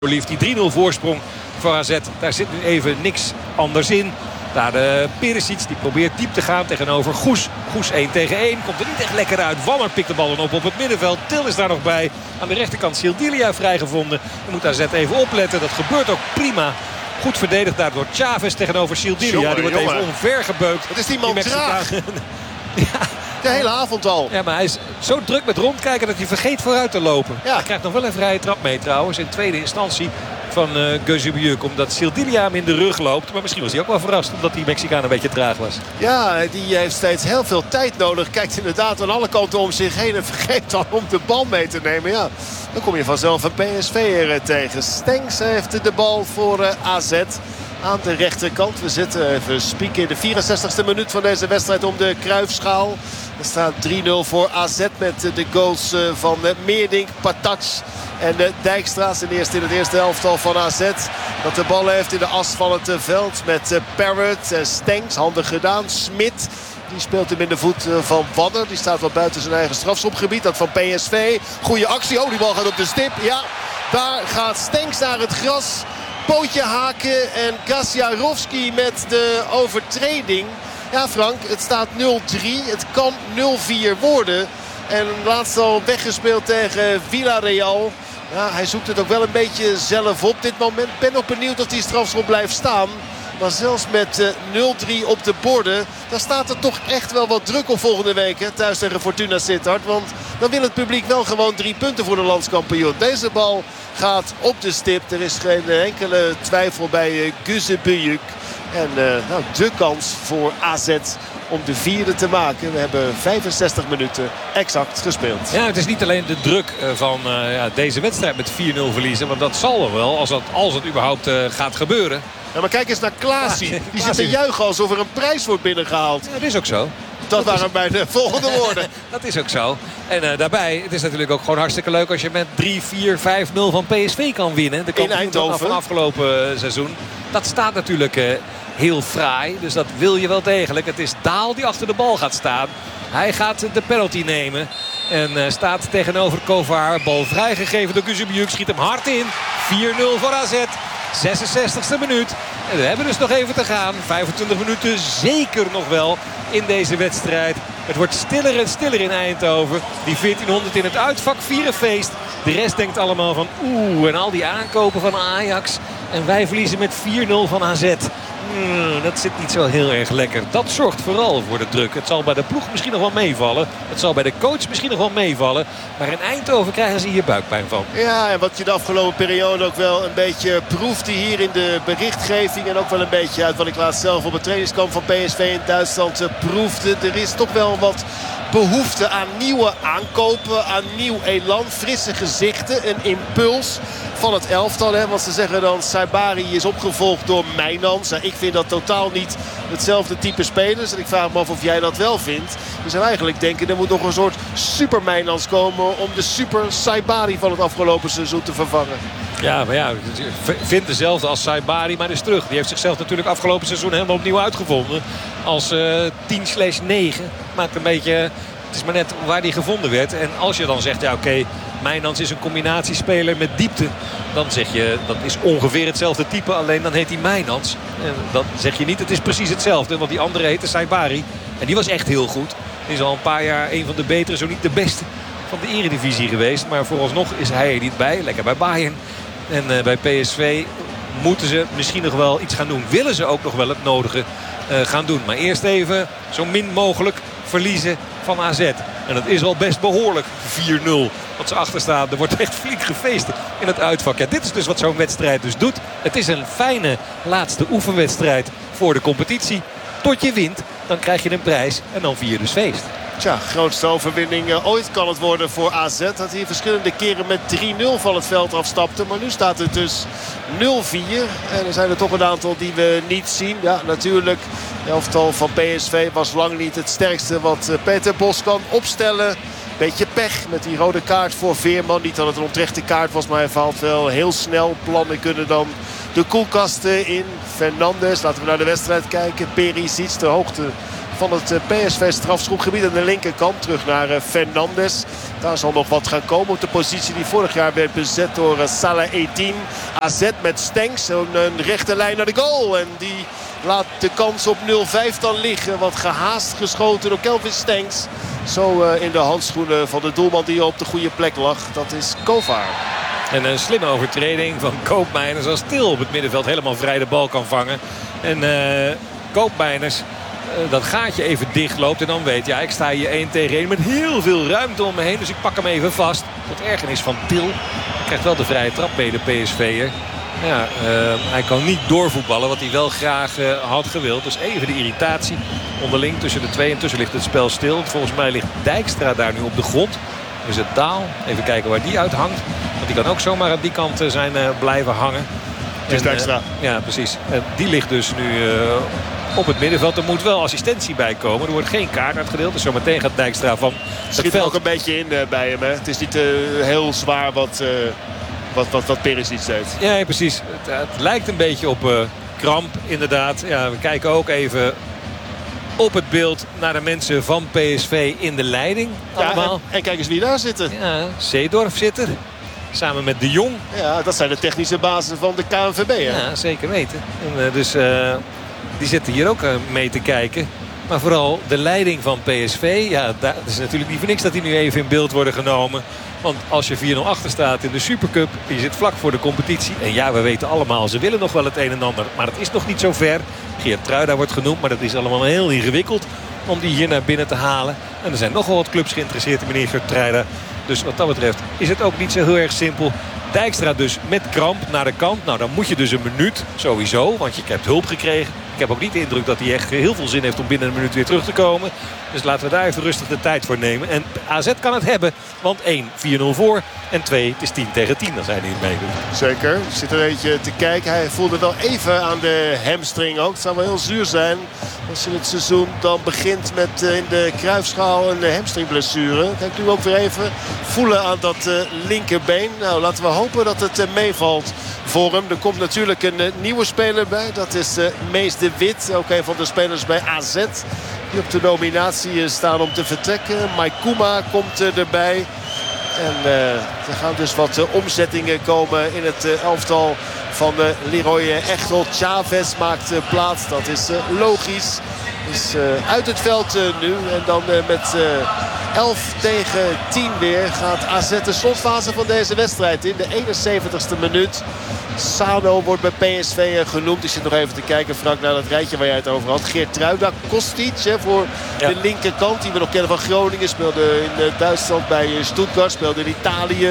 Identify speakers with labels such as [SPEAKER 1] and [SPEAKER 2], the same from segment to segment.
[SPEAKER 1] Lief, die 3-0 voorsprong voor AZ. Daar zit nu even niks anders in. Daar de Perisic, die probeert diep te gaan tegenover Goes. Goes 1 tegen 1. Komt er niet echt lekker uit. Wammer pikt de bal dan op het middenveld. Til is daar nog bij. Aan de rechterkant Sildilia vrijgevonden. Dan moet AZ even opletten. Dat gebeurt ook prima. Goed verdedigd daar door Chavez tegenover Sildilia. Die wordt even omvergebeukt.
[SPEAKER 2] Het is die man traag. De hele avond al.
[SPEAKER 1] Ja, maar hij is zo druk met rondkijken dat hij vergeet vooruit te lopen. Ja. Hij krijgt nog wel een vrije trap mee trouwens. In tweede instantie van Gözibiuk. Omdat Sildilia hem in de rug loopt. Maar misschien was hij ook wel verrast omdat die Mexicaan een beetje traag was.
[SPEAKER 2] Ja, die heeft steeds heel veel tijd nodig. Kijkt inderdaad aan alle kanten om zich heen. En vergeet dan om de bal mee te nemen. Ja, dan kom je vanzelf een PSV'er tegen. Stengs heeft de bal voor AZ. Aan de rechterkant. We zitten even spieken in de 64e minuut van deze wedstrijd om de Cruijffschaal. Er staat 3-0 voor AZ met de goals van Meerdink, Patac en Dijkstra. En eerst in het eerste elftal van AZ. Dat de bal heeft in de as van het veld met Parrott, Stengs. Handig gedaan. Smit. Die speelt hem in de voet van Wadder. Die staat wel buiten zijn eigen strafschopgebied. Dat van PSV. Goeie actie. Oh, die bal gaat op de stip. Ja, daar gaat Stengs naar het gras. Pootje haken en Gasjarovski met de overtreding. Ja, Frank, het staat 0-3. Het kan 0-4 worden. En laatst al weggespeeld tegen Villarreal. Ja, hij zoekt het ook wel een beetje zelf op dit moment. Ben ook benieuwd of die strafschop blijft staan. Maar zelfs met 0-3 op de borden, dan staat er toch echt wel wat druk op volgende week. Hè, thuis tegen Fortuna Sittard. Want dan wil het publiek wel gewoon 3 punten voor de landskampioen. Deze bal gaat op de stip. Er is geen enkele twijfel bij Gözibiuk. En de kans voor AZ om de 4e te maken. We hebben 65 minuten exact gespeeld.
[SPEAKER 1] Ja, het is niet alleen de druk van deze wedstrijd met 4-0 verliezen. Want dat zal wel als het überhaupt gaat gebeuren.
[SPEAKER 2] Ja, maar kijk eens naar Klaasie. Die zit te juichen alsof er een prijs wordt binnengehaald.
[SPEAKER 1] Ja, dat is ook zo.
[SPEAKER 2] Dat waren bij de volgende woorden.
[SPEAKER 1] Dat is ook zo. En daarbij, het is natuurlijk ook gewoon hartstikke leuk als je met 3, 4, 5-0 van PSV kan winnen. De
[SPEAKER 2] in Eindhoven.
[SPEAKER 1] Van afgelopen seizoen. Dat staat natuurlijk heel fraai. Dus dat wil je wel degelijk. Het is Daal die achter de bal gaat staan. Hij gaat de penalty nemen. En staat tegenover Kovar. Bal vrijgegeven door Gözibiuk. Schiet hem hard in. 4-0 voor AZ. 66e minuut. En we hebben dus nog even te gaan. 25 minuten zeker nog wel in deze wedstrijd. Het wordt stiller en stiller in Eindhoven. Die 1400 in het uitvak vieren feest. De rest denkt allemaal van en al die aankopen van Ajax. En wij verliezen met 4-0 van AZ. Dat zit niet zo heel erg lekker. Dat zorgt vooral voor de druk. Het zal bij de ploeg misschien nog wel meevallen. Het zal bij de coach misschien nog wel meevallen. Maar in Eindhoven krijgen ze hier buikpijn van.
[SPEAKER 2] Ja, en wat je de afgelopen periode ook wel een beetje proefde hier in de berichtgeving. En ook wel een beetje uit wat ik laatst zelf op het trainingskamp van PSV in Duitsland proefde. Er is toch wel wat behoefte aan nieuwe aankopen, aan nieuw elan, frisse gezichten, een impuls van het elftal. Hè? Want ze zeggen dan Saibari is opgevolgd door Mijnans. Nou, ik vind dat totaal niet hetzelfde type spelers. En ik vraag me af of jij dat wel vindt. We zou eigenlijk denken er moet nog een soort super Mijnans komen om de super Saibari van het afgelopen seizoen te vervangen.
[SPEAKER 1] Ja, maar ja, vindt dezelfde als Saibari, maar is terug. Die heeft zichzelf natuurlijk afgelopen seizoen helemaal opnieuw uitgevonden. Als 10/9. Maakt een beetje... Het is maar net waar die gevonden werd. En als je dan zegt, ja oké, Mijnans is een combinatiespeler met diepte. Dan zeg je, dat is ongeveer hetzelfde type. Alleen dan heet hij Mijnans. En dan zeg je niet, het is precies hetzelfde. Want die andere heette Saibari. En die was echt heel goed. Die is al een paar jaar een van de betere, zo niet de beste van de eredivisie geweest. Maar vooralsnog is hij er niet bij. Lekker bij Bayern. En bij PSV moeten ze misschien nog wel iets gaan doen. Willen ze ook nog wel het nodige gaan doen. Maar eerst even zo min mogelijk verliezen van AZ. En dat is al best behoorlijk 4-0 wat ze achter staan. Er wordt echt flink gefeest in het uitvak. Ja, dit is dus wat zo'n wedstrijd dus doet. Het is een fijne laatste oefenwedstrijd voor de competitie. Tot je wint, dan krijg je een prijs en dan vier je dus feest.
[SPEAKER 2] Tja, grootste overwinning ooit kan het worden voor AZ. Dat hier verschillende keren met 3-0 van het veld afstapte. Maar nu staat het dus 0-4. En er zijn er toch een aantal die we niet zien. Ja, natuurlijk. De elftal van PSV was lang niet het sterkste wat Peter Bos kan opstellen. Beetje pech met die rode kaart voor Veerman. Niet dat het een onterechte kaart was, maar hij valt wel heel snel. Plannen kunnen dan de koelkasten in. Fernandes, laten we naar de wedstrijd kijken. Perisic, de hoogte van het PSV-strafschopgebied aan de linkerkant. Terug naar Fernandes. Daar zal nog wat gaan komen op de positie die vorig jaar werd bezet door Salah Eddin. AZ met Stenks. Een rechte lijn naar de goal. En die laat de kans op 0-5 dan liggen. Wat gehaast geschoten door Kelvin Stenks. Zo in de handschoenen van de doelman die op de goede plek lag. Dat is Kovar.
[SPEAKER 1] En een slimme overtreding van Koopmeiners als Til op het middenveld helemaal vrij de bal kan vangen. En Koopmeiners dat gaatje even dicht loopt. En dan weet ja, ik sta hier 1 tegen 1 met heel veel ruimte om me heen. Dus ik pak hem even vast. Tot ergernis van Til. Krijgt wel de vrije trap bij de PSV'er. Ja, hij kan niet doorvoetballen wat hij wel graag had gewild. Dus even de irritatie onderling tussen de twee. Intussen ligt het spel stil. Volgens mij ligt Dijkstra daar nu op de grond. Dus het Daal. Even kijken waar die uit hangt. Want die kan ook zomaar aan die kant zijn blijven hangen.
[SPEAKER 2] Het is Dijkstra.
[SPEAKER 1] Ja, precies. Die ligt dus nu op het middenveld. Er moet wel assistentie bij komen. Er wordt geen kaart uitgedeeld. Dus zometeen gaat Dijkstra van het
[SPEAKER 2] schiet
[SPEAKER 1] veld
[SPEAKER 2] er ook een beetje in bij hem. Hè? Het is niet heel zwaar wat Perisic deed.
[SPEAKER 1] Ja, precies. Het lijkt een beetje op kramp, inderdaad. Ja, we kijken ook even op het beeld naar de mensen van PSV in de leiding. Allemaal.
[SPEAKER 2] Ja, en kijk eens wie daar zitten.
[SPEAKER 1] Ja, Seedorf zit er. Samen met De Jong.
[SPEAKER 2] Ja, dat zijn de technische bazen van de KNVB. Hè?
[SPEAKER 1] Ja, zeker weten. En, dus die zitten hier ook mee te kijken. Maar vooral de leiding van PSV. Ja, het is natuurlijk niet voor niks dat die nu even in beeld worden genomen. Want als je 4-0 achter staat in de Supercup. Je zit vlak voor de competitie. En ja, we weten allemaal, ze willen nog wel het een en ander. Maar het is nog niet zo ver. Geertruida wordt genoemd. Maar dat is allemaal heel ingewikkeld om die hier naar binnen te halen. En er zijn nogal wat clubs geïnteresseerd in meneer Geertruida. Dus wat dat betreft is het ook niet zo heel erg simpel. Dijkstra dus met kramp naar de kant. Nou, dan moet je dus een minuut sowieso. Want je hebt hulp gekregen. Ik heb ook niet de indruk dat hij echt heel veel zin heeft om binnen een minuut weer terug te komen. Dus laten we daar even rustig de tijd voor nemen. En AZ kan het hebben. Want 1, 4-0 voor. En 2, het is 10 tegen 10 als hij niet meedoet.
[SPEAKER 2] Zeker. Ik zit er eentje te kijken. Hij voelde wel even aan de hamstring ook. Het zou wel heel zuur zijn als je het seizoen dan begint met in de Cruijffschaal een hamstringblessure. Kijk nu ook weer even voelen aan dat linkerbeen. Nou, laten we hopen dat het meevalt voor hem. Er komt natuurlijk een nieuwe speler bij. Dat is Mees de Wit. Ook een van de spelers bij AZ. Die op de nominatie staan om te vertrekken. Maikuma komt erbij. En er gaan dus wat omzettingen komen in het elftal van Leroy Echtel. Chavez maakt plaats. Dat is logisch. Is uit het veld nu. En dan met 11 tegen 10 weer gaat AZ de slotfase van deze wedstrijd in. De 71ste minuut. Sano wordt bij PSV genoemd. Ik zit nog even te kijken, Frank, naar dat rijtje waar jij het over had. Geertruida, Kostic voor de linkerkant. Die we nog kennen van Groningen. Speelde in Duitsland bij Stuttgart. Speelde in Italië.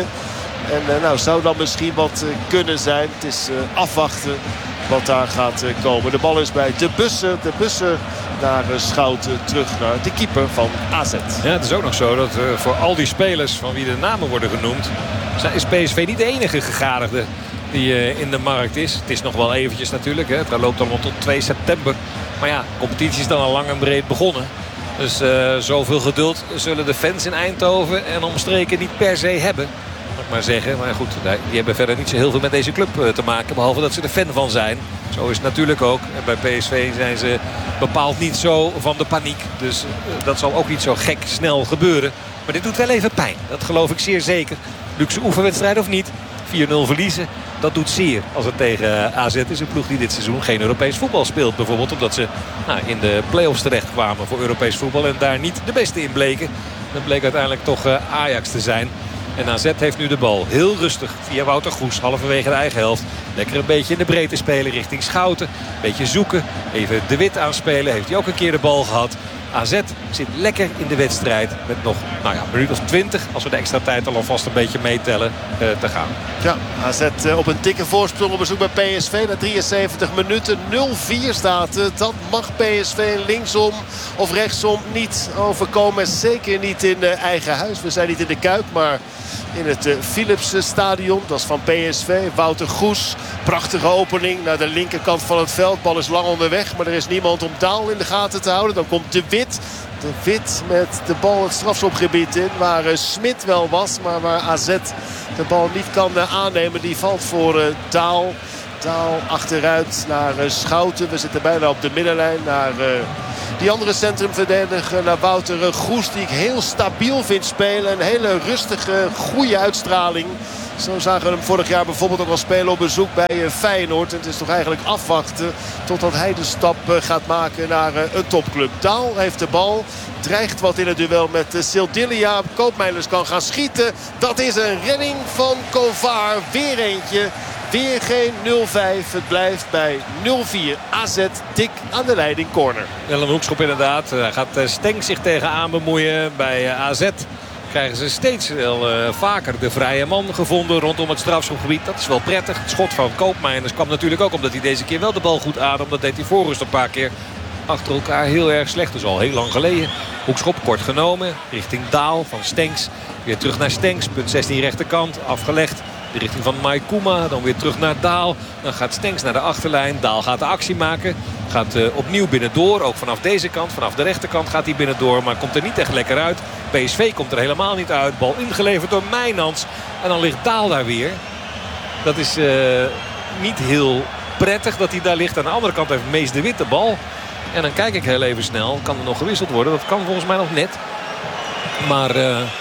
[SPEAKER 2] En nou, zou dan misschien wat kunnen zijn. Het is afwachten wat daar gaat komen. De bal is bij De Bussen naar Schouten terug naar de keeper van AZ.
[SPEAKER 1] Ja, het is ook nog zo dat voor al die spelers van wie de namen worden genoemd, is PSV niet de enige gegadigde die in de markt is. Het is nog wel eventjes natuurlijk. Hè. Het loopt allemaal tot 2 september. Maar ja, de competitie is dan al lang en breed begonnen. Dus zoveel geduld zullen de fans in Eindhoven en omstreken niet per se hebben. Mag ik maar zeggen. Maar goed, die hebben verder niet zo heel veel met deze club te maken. Behalve dat ze er fan van zijn. Zo is het natuurlijk ook. En bij PSV zijn ze bepaald niet zo van de paniek. Dus dat zal ook niet zo gek snel gebeuren. Maar dit doet wel even pijn. Dat geloof ik zeer zeker. Luxe oefenwedstrijd of niet. 4-0 verliezen. Dat doet zeer als het tegen AZ is. Een ploeg die dit seizoen geen Europees voetbal speelt. Bijvoorbeeld omdat ze in de play-offs terecht kwamen voor Europees voetbal. En daar niet de beste in bleken. Dat bleek uiteindelijk toch Ajax te zijn. En AZ heeft nu de bal heel rustig via Wouter Goes. Halverwege de eigen helft. Lekker een beetje in de breedte spelen richting Schouten. Een beetje zoeken. Even De Wit aanspelen. Heeft hij ook een keer de bal gehad. AZ zit lekker in de wedstrijd. Met nog een minuut of 20. Als we de extra tijd al alvast een beetje meetellen te gaan.
[SPEAKER 2] Ja, AZ op een dikke voorsprong op bezoek bij PSV. Na 73 minuten 0-4 staat het. Dat mag PSV linksom of rechtsom niet overkomen. Zeker niet in eigen huis. We zijn niet in de Kuip, maar in het Philips stadion. Dat is van PSV. Wouter Goes. Prachtige opening naar de linkerkant van het veld. Bal is lang onderweg, maar er is niemand om Daal in de gaten te houden. Dan komt De Wit. De Wit met de bal het strafschopgebied in. Waar Smit wel was, maar waar AZ de bal niet kan aannemen. Die valt voor Daal. Daal achteruit naar Schouten. We zitten bijna op de middenlijn naar Die andere centrumverdediger naar Wouter Goes, die ik heel stabiel vind spelen. Een hele rustige, goede uitstraling. Zo zagen we hem vorig jaar bijvoorbeeld ook al spelen op bezoek bij Feyenoord. En het is toch eigenlijk afwachten totdat hij de stap gaat maken naar een topclub. Daal heeft de bal. Dreigt wat in het duel met Sildilia. Koopmeiners kan gaan schieten. Dat is een redding van Kovar. Weer eentje. Weer geen 0-5. Het blijft bij 0-4. AZ dik aan de leiding, corner.
[SPEAKER 1] Wel een hoekschop inderdaad. Daar gaat Stenks zich tegenaan bemoeien bij AZ. Krijgen ze steeds wel vaker de vrije man gevonden rondom het strafschopgebied. Dat is wel prettig. Het schot van Koopmeiners kwam natuurlijk ook omdat hij deze keer wel de bal goed ademt. Dat deed hij voor rust een paar keer achter elkaar heel erg slecht. Dus al heel lang geleden. Hoekschop kort genomen richting Daal van Stenks. Weer terug naar Stenks. Punt 16 rechterkant. Afgelegd. De richting van Maikuma. Dan weer terug naar Daal. Dan gaat Stenks naar de achterlijn. Daal gaat de actie maken. Gaat opnieuw binnendoor. Ook vanaf deze kant. Vanaf de rechterkant gaat hij binnendoor. Maar komt er niet echt lekker uit. PSV komt er helemaal niet uit. Bal ingeleverd door Mijnans. En dan ligt Daal daar weer. Dat is niet heel prettig dat hij daar ligt. Aan de andere kant heeft Mees de Wit de bal. En dan kijk ik heel even snel. Kan er nog gewisseld worden? Dat kan volgens mij nog net. Maar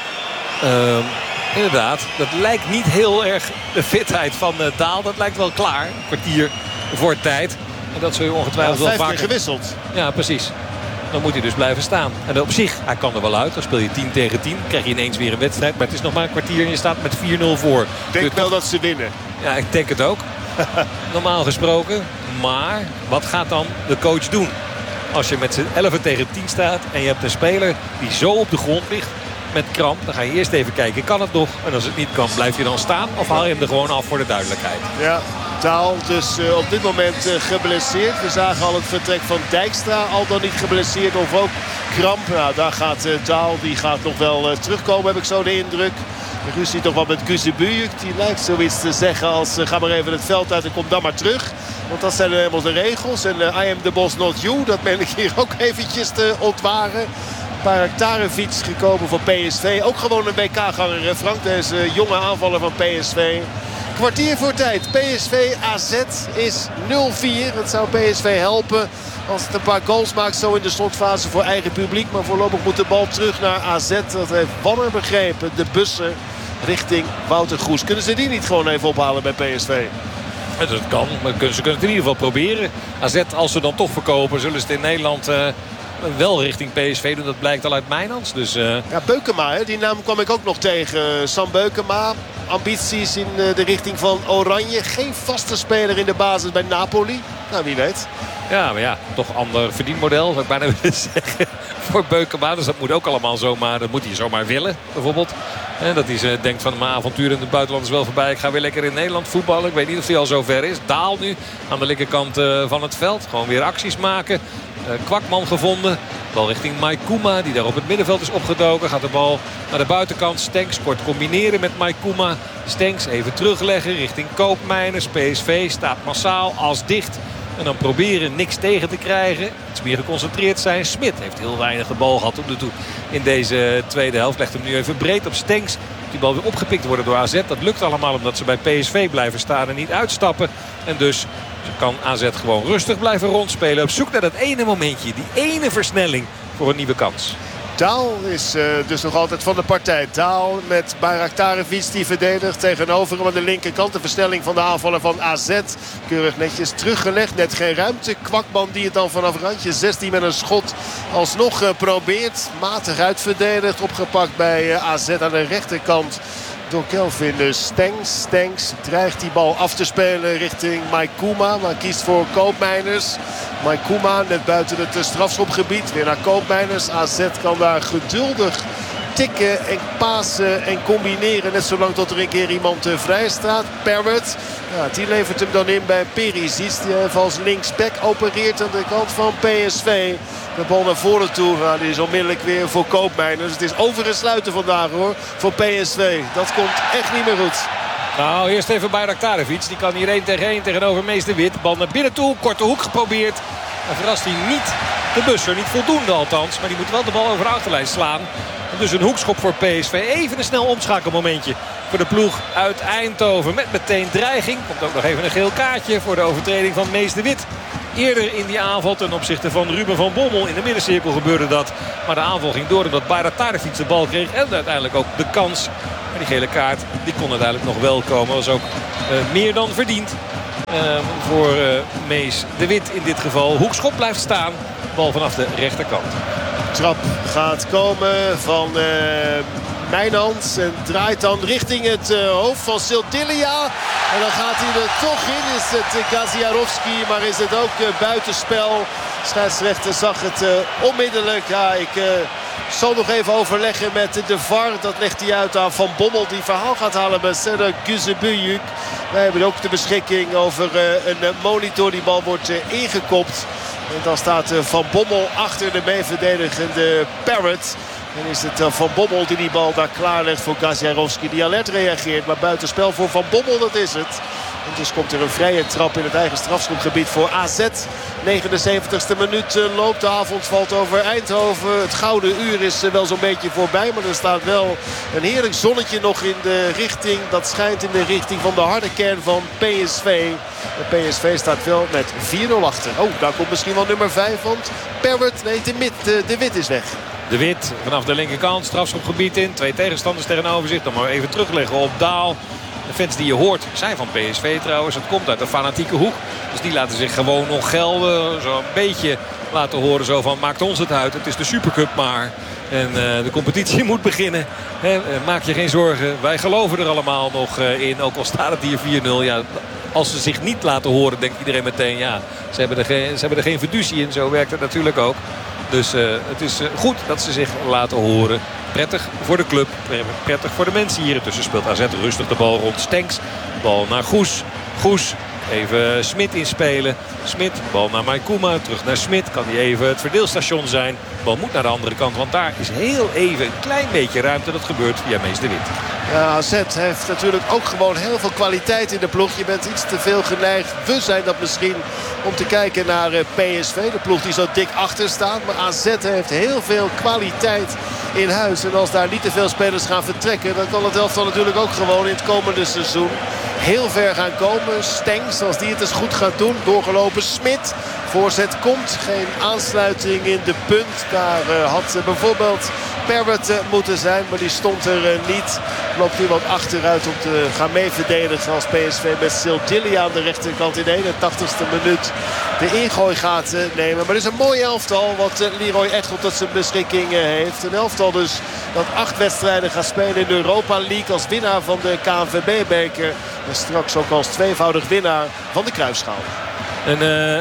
[SPEAKER 1] inderdaad, dat lijkt niet heel erg de fitheid van Daal. Dat lijkt wel klaar. Een kwartier voor tijd. En dat zul je ongetwijfeld wel vaker...
[SPEAKER 2] 5 keer gewisseld.
[SPEAKER 1] Ja, precies. Dan moet hij dus blijven staan. En op zich, hij kan er wel uit. Dan speel je 10 tegen 10. Krijg je ineens weer een wedstrijd. Maar het is nog maar een kwartier en je staat met 4-0 voor.
[SPEAKER 2] Ik denk wel dat ze winnen.
[SPEAKER 1] Ja, ik denk het ook. Normaal gesproken. Maar wat gaat dan de coach doen? Als je met z'n 11 tegen 10 staat en je hebt een speler die zo op de grond ligt met kramp. Dan ga je eerst even kijken, kan het nog? En als het niet kan, blijf je dan staan? Of haal je hem er gewoon af voor de duidelijkheid?
[SPEAKER 2] Ja, Daal dus op dit moment geblesseerd. We zagen al het vertrek van Dijkstra, al dan niet geblesseerd of ook kramp. Nou, daar gaat Daal, die gaat nog wel terugkomen, heb ik zo de indruk. De ruzie toch wat met Kuzebujuk. Die lijkt zoiets te zeggen als ga maar even het veld uit en kom dan maar terug. Want dat zijn helemaal de regels. En I am the boss not you. Dat ben ik hier ook eventjes te ontwaren. Baraktarevic gekomen voor PSV. Ook gewoon een WK-ganger, Frank. Deze jonge aanvaller van PSV. Kwartier voor tijd. PSV AZ is 0-4. Het zou PSV helpen als het een paar goals maakt zo in de slotfase voor eigen publiek. Maar voorlopig moet de bal terug naar AZ. Dat heeft Wanner begrepen. De bussen richting Wouter Goes. Kunnen ze die niet gewoon even ophalen bij PSV?
[SPEAKER 1] Dat kan, maar ze kunnen het in ieder geval proberen. AZ, als ze dan toch verkopen, zullen ze het in Nederland wel richting PSV doen. Dat blijkt al uit Mijnans. Dus,
[SPEAKER 2] Ja, Beukema, hè? Die naam kwam ik ook nog tegen. Sam Beukema. Ambities in de richting van Oranje. Geen vaste speler in de basis bij Napoli. Nou, wie weet.
[SPEAKER 1] Ja, maar ja, toch ander verdienmodel, zou ik bijna willen zeggen, voor Beukema. Dus dat moet ook allemaal zomaar, dat moet hij zomaar willen, bijvoorbeeld. En dat hij denkt van mijn avontuur in het buitenland is wel voorbij. Ik ga weer lekker in Nederland voetballen. Ik weet niet of hij al zover is. Daal nu aan de linkerkant van het veld. Gewoon weer acties maken. Kwakman gevonden. Bal richting Maikuma, die daar op het middenveld is opgedoken. Gaat de bal naar de buitenkant. Stenks kort combineren met Maikuma. Stenks even terugleggen richting Koopmeiners. PSV staat massaal als dicht. En dan proberen niks tegen te krijgen. Iets meer geconcentreerd zijn. Smit heeft heel weinig de bal gehad tot nu toe in deze tweede helft. Legt hem nu even breed op Stenks. Die bal weer opgepikt worden door AZ. Dat lukt allemaal omdat ze bij PSV blijven staan en niet uitstappen. En dus kan AZ gewoon rustig blijven rondspelen. Op zoek naar dat ene momentje. Die ene versnelling voor een nieuwe kans.
[SPEAKER 2] Daal is dus nog altijd van de partij. Daal met Baraktarevic die verdedigt tegenover hem aan de linkerkant. De versnelling van de aanvaller van AZ. Keurig netjes teruggelegd. Net geen ruimte. Kwakman die het dan vanaf randje 16 met een schot alsnog probeert. Matig uitverdedigd. Opgepakt bij AZ aan de rechterkant. Door Kelvin Stenks. Stenks dreigt die bal af te spelen richting Maikuma. Maar kiest voor Koopmeiners. Maikuma net buiten het strafschopgebied. Weer naar Koopmeiners. AZ kan daar geduldig tikken en pasen en combineren. Net zolang tot er een keer iemand vrij staat. Parrott. Ja, die levert hem dan in bij Perisic. Die even als linksback opereert aan de kant van PSV. De bal naar voren toe. Nou, die is onmiddellijk weer voor Koopmeiners. Het is overgesluiten vandaag hoor. Voor PSV. Dat komt echt niet meer goed.
[SPEAKER 1] Nou, eerst even Baraktarevic. Die kan hier 1 tegen 1 tegenover Mees de Wit. Bal naar binnen toe. Korte hoek geprobeerd. En verrast hij niet de busser. Niet voldoende althans. Maar die moet wel de bal over de achterlijn slaan. En dus een hoekschop voor PSV. Even een snel omschakelmomentje voor de ploeg uit Eindhoven. Met meteen dreiging. Komt ook nog even een geel kaartje voor de overtreding van Mees de Wit. Eerder in die aanval ten opzichte van Ruben van Bommel. In de middencirkel gebeurde dat. Maar de aanval ging door omdat Bayraktarevich de bal kreeg. En uiteindelijk ook de kans. Maar die gele kaart die kon uiteindelijk nog wel komen. Dat was ook meer dan verdiend. Voor Mees de Wit in dit geval. Hoekschop blijft staan. Bal vanaf de rechterkant.
[SPEAKER 2] Trap gaat komen van Mijnans. En draait dan richting het hoofd van Sildilia. En dan gaat hij er toch in. Is het Gaziarowski, maar is het ook buitenspel. Scheidsrechter zag het onmiddellijk. Ja, ik zal nog even overleggen met de VAR. Dat legt hij uit aan Van Bommel. Die verhaal gaat halen bij Serdar Güzebujuk. Wij hebben ook de beschikking over een monitor. Die bal wordt ingekopt. En dan staat Van Bommel achter de meeverdedigende Parrott. En is het Van Bommel die bal daar klaarlegt voor Gaziarowski. Die alert reageert. Maar buitenspel voor Van Bommel, dat is het. En dus komt er een vrije trap in het eigen strafschopgebied voor AZ. 79e minuut loopt. De avond valt over Eindhoven. Het gouden uur is wel zo'n beetje voorbij. Maar er staat wel een heerlijk zonnetje nog in de richting. Dat schijnt in de richting van de harde kern van PSV. De PSV staat wel met 4-0 achter. Oh, daar komt misschien wel nummer 5. Want Parrott, nee, de Wit is weg.
[SPEAKER 1] De Wit vanaf de linkerkant, strafschopgebied in. 2 tegenstanders tegenover zich. Dan maar even terugleggen op Daal. De fans die je hoort zijn van PSV trouwens. Het komt uit de fanatieke hoek. Dus die laten zich gewoon nog gelden. Zo een beetje laten horen zo van maakt ons het uit. Het is de Supercup maar. En de competitie moet beginnen. Maak je geen zorgen. Wij geloven er allemaal nog in. Ook al staat het hier 4-0. Ja, als ze zich niet laten horen denkt iedereen meteen ja. Ze hebben er geen fiducie in. Zo werkt het natuurlijk ook. Dus het is goed dat ze zich laten horen. Prettig voor de club. Prettig voor de mensen hier. Intussen speelt AZ rustig de bal rond Stenks. Bal naar Goes. Goes. Even Smit inspelen. Smit, bal naar Maikuma. Terug naar Smit. Kan hij even het verdeelstation zijn. Bal moet naar de andere kant. Want daar is heel even een klein beetje ruimte. Dat gebeurt via Mees de Wit.
[SPEAKER 2] Ja, AZ heeft natuurlijk ook gewoon heel veel kwaliteit in de ploeg. Je bent iets te veel geneigd. We zijn dat misschien om te kijken naar PSV. De ploeg die zo dik achter staat. Maar AZ heeft heel veel kwaliteit in huis. En als daar niet te veel spelers gaan vertrekken, dan kan het elftal natuurlijk ook gewoon in het komende seizoen heel ver gaan komen. Stenks, als die het eens goed gaat doen. Doorgelopen Smit. Voorzet komt. Geen aansluiting in de punt. Daar had bijvoorbeeld Parrott moeten zijn. Maar die stond er niet. Loopt nu wat achteruit om te gaan meeverdedigen als PSV met Sildilia aan de rechterkant in de 81ste minuut de ingooi gaat nemen. Maar het is een mooi elftal wat Leroy echt tot zijn beschikking heeft. Een elftal dus dat 8 wedstrijden gaat spelen in de Europa League als winnaar van de KNVB-beker. En straks ook als tweevoudig winnaar van de Kruisschaal.
[SPEAKER 1] En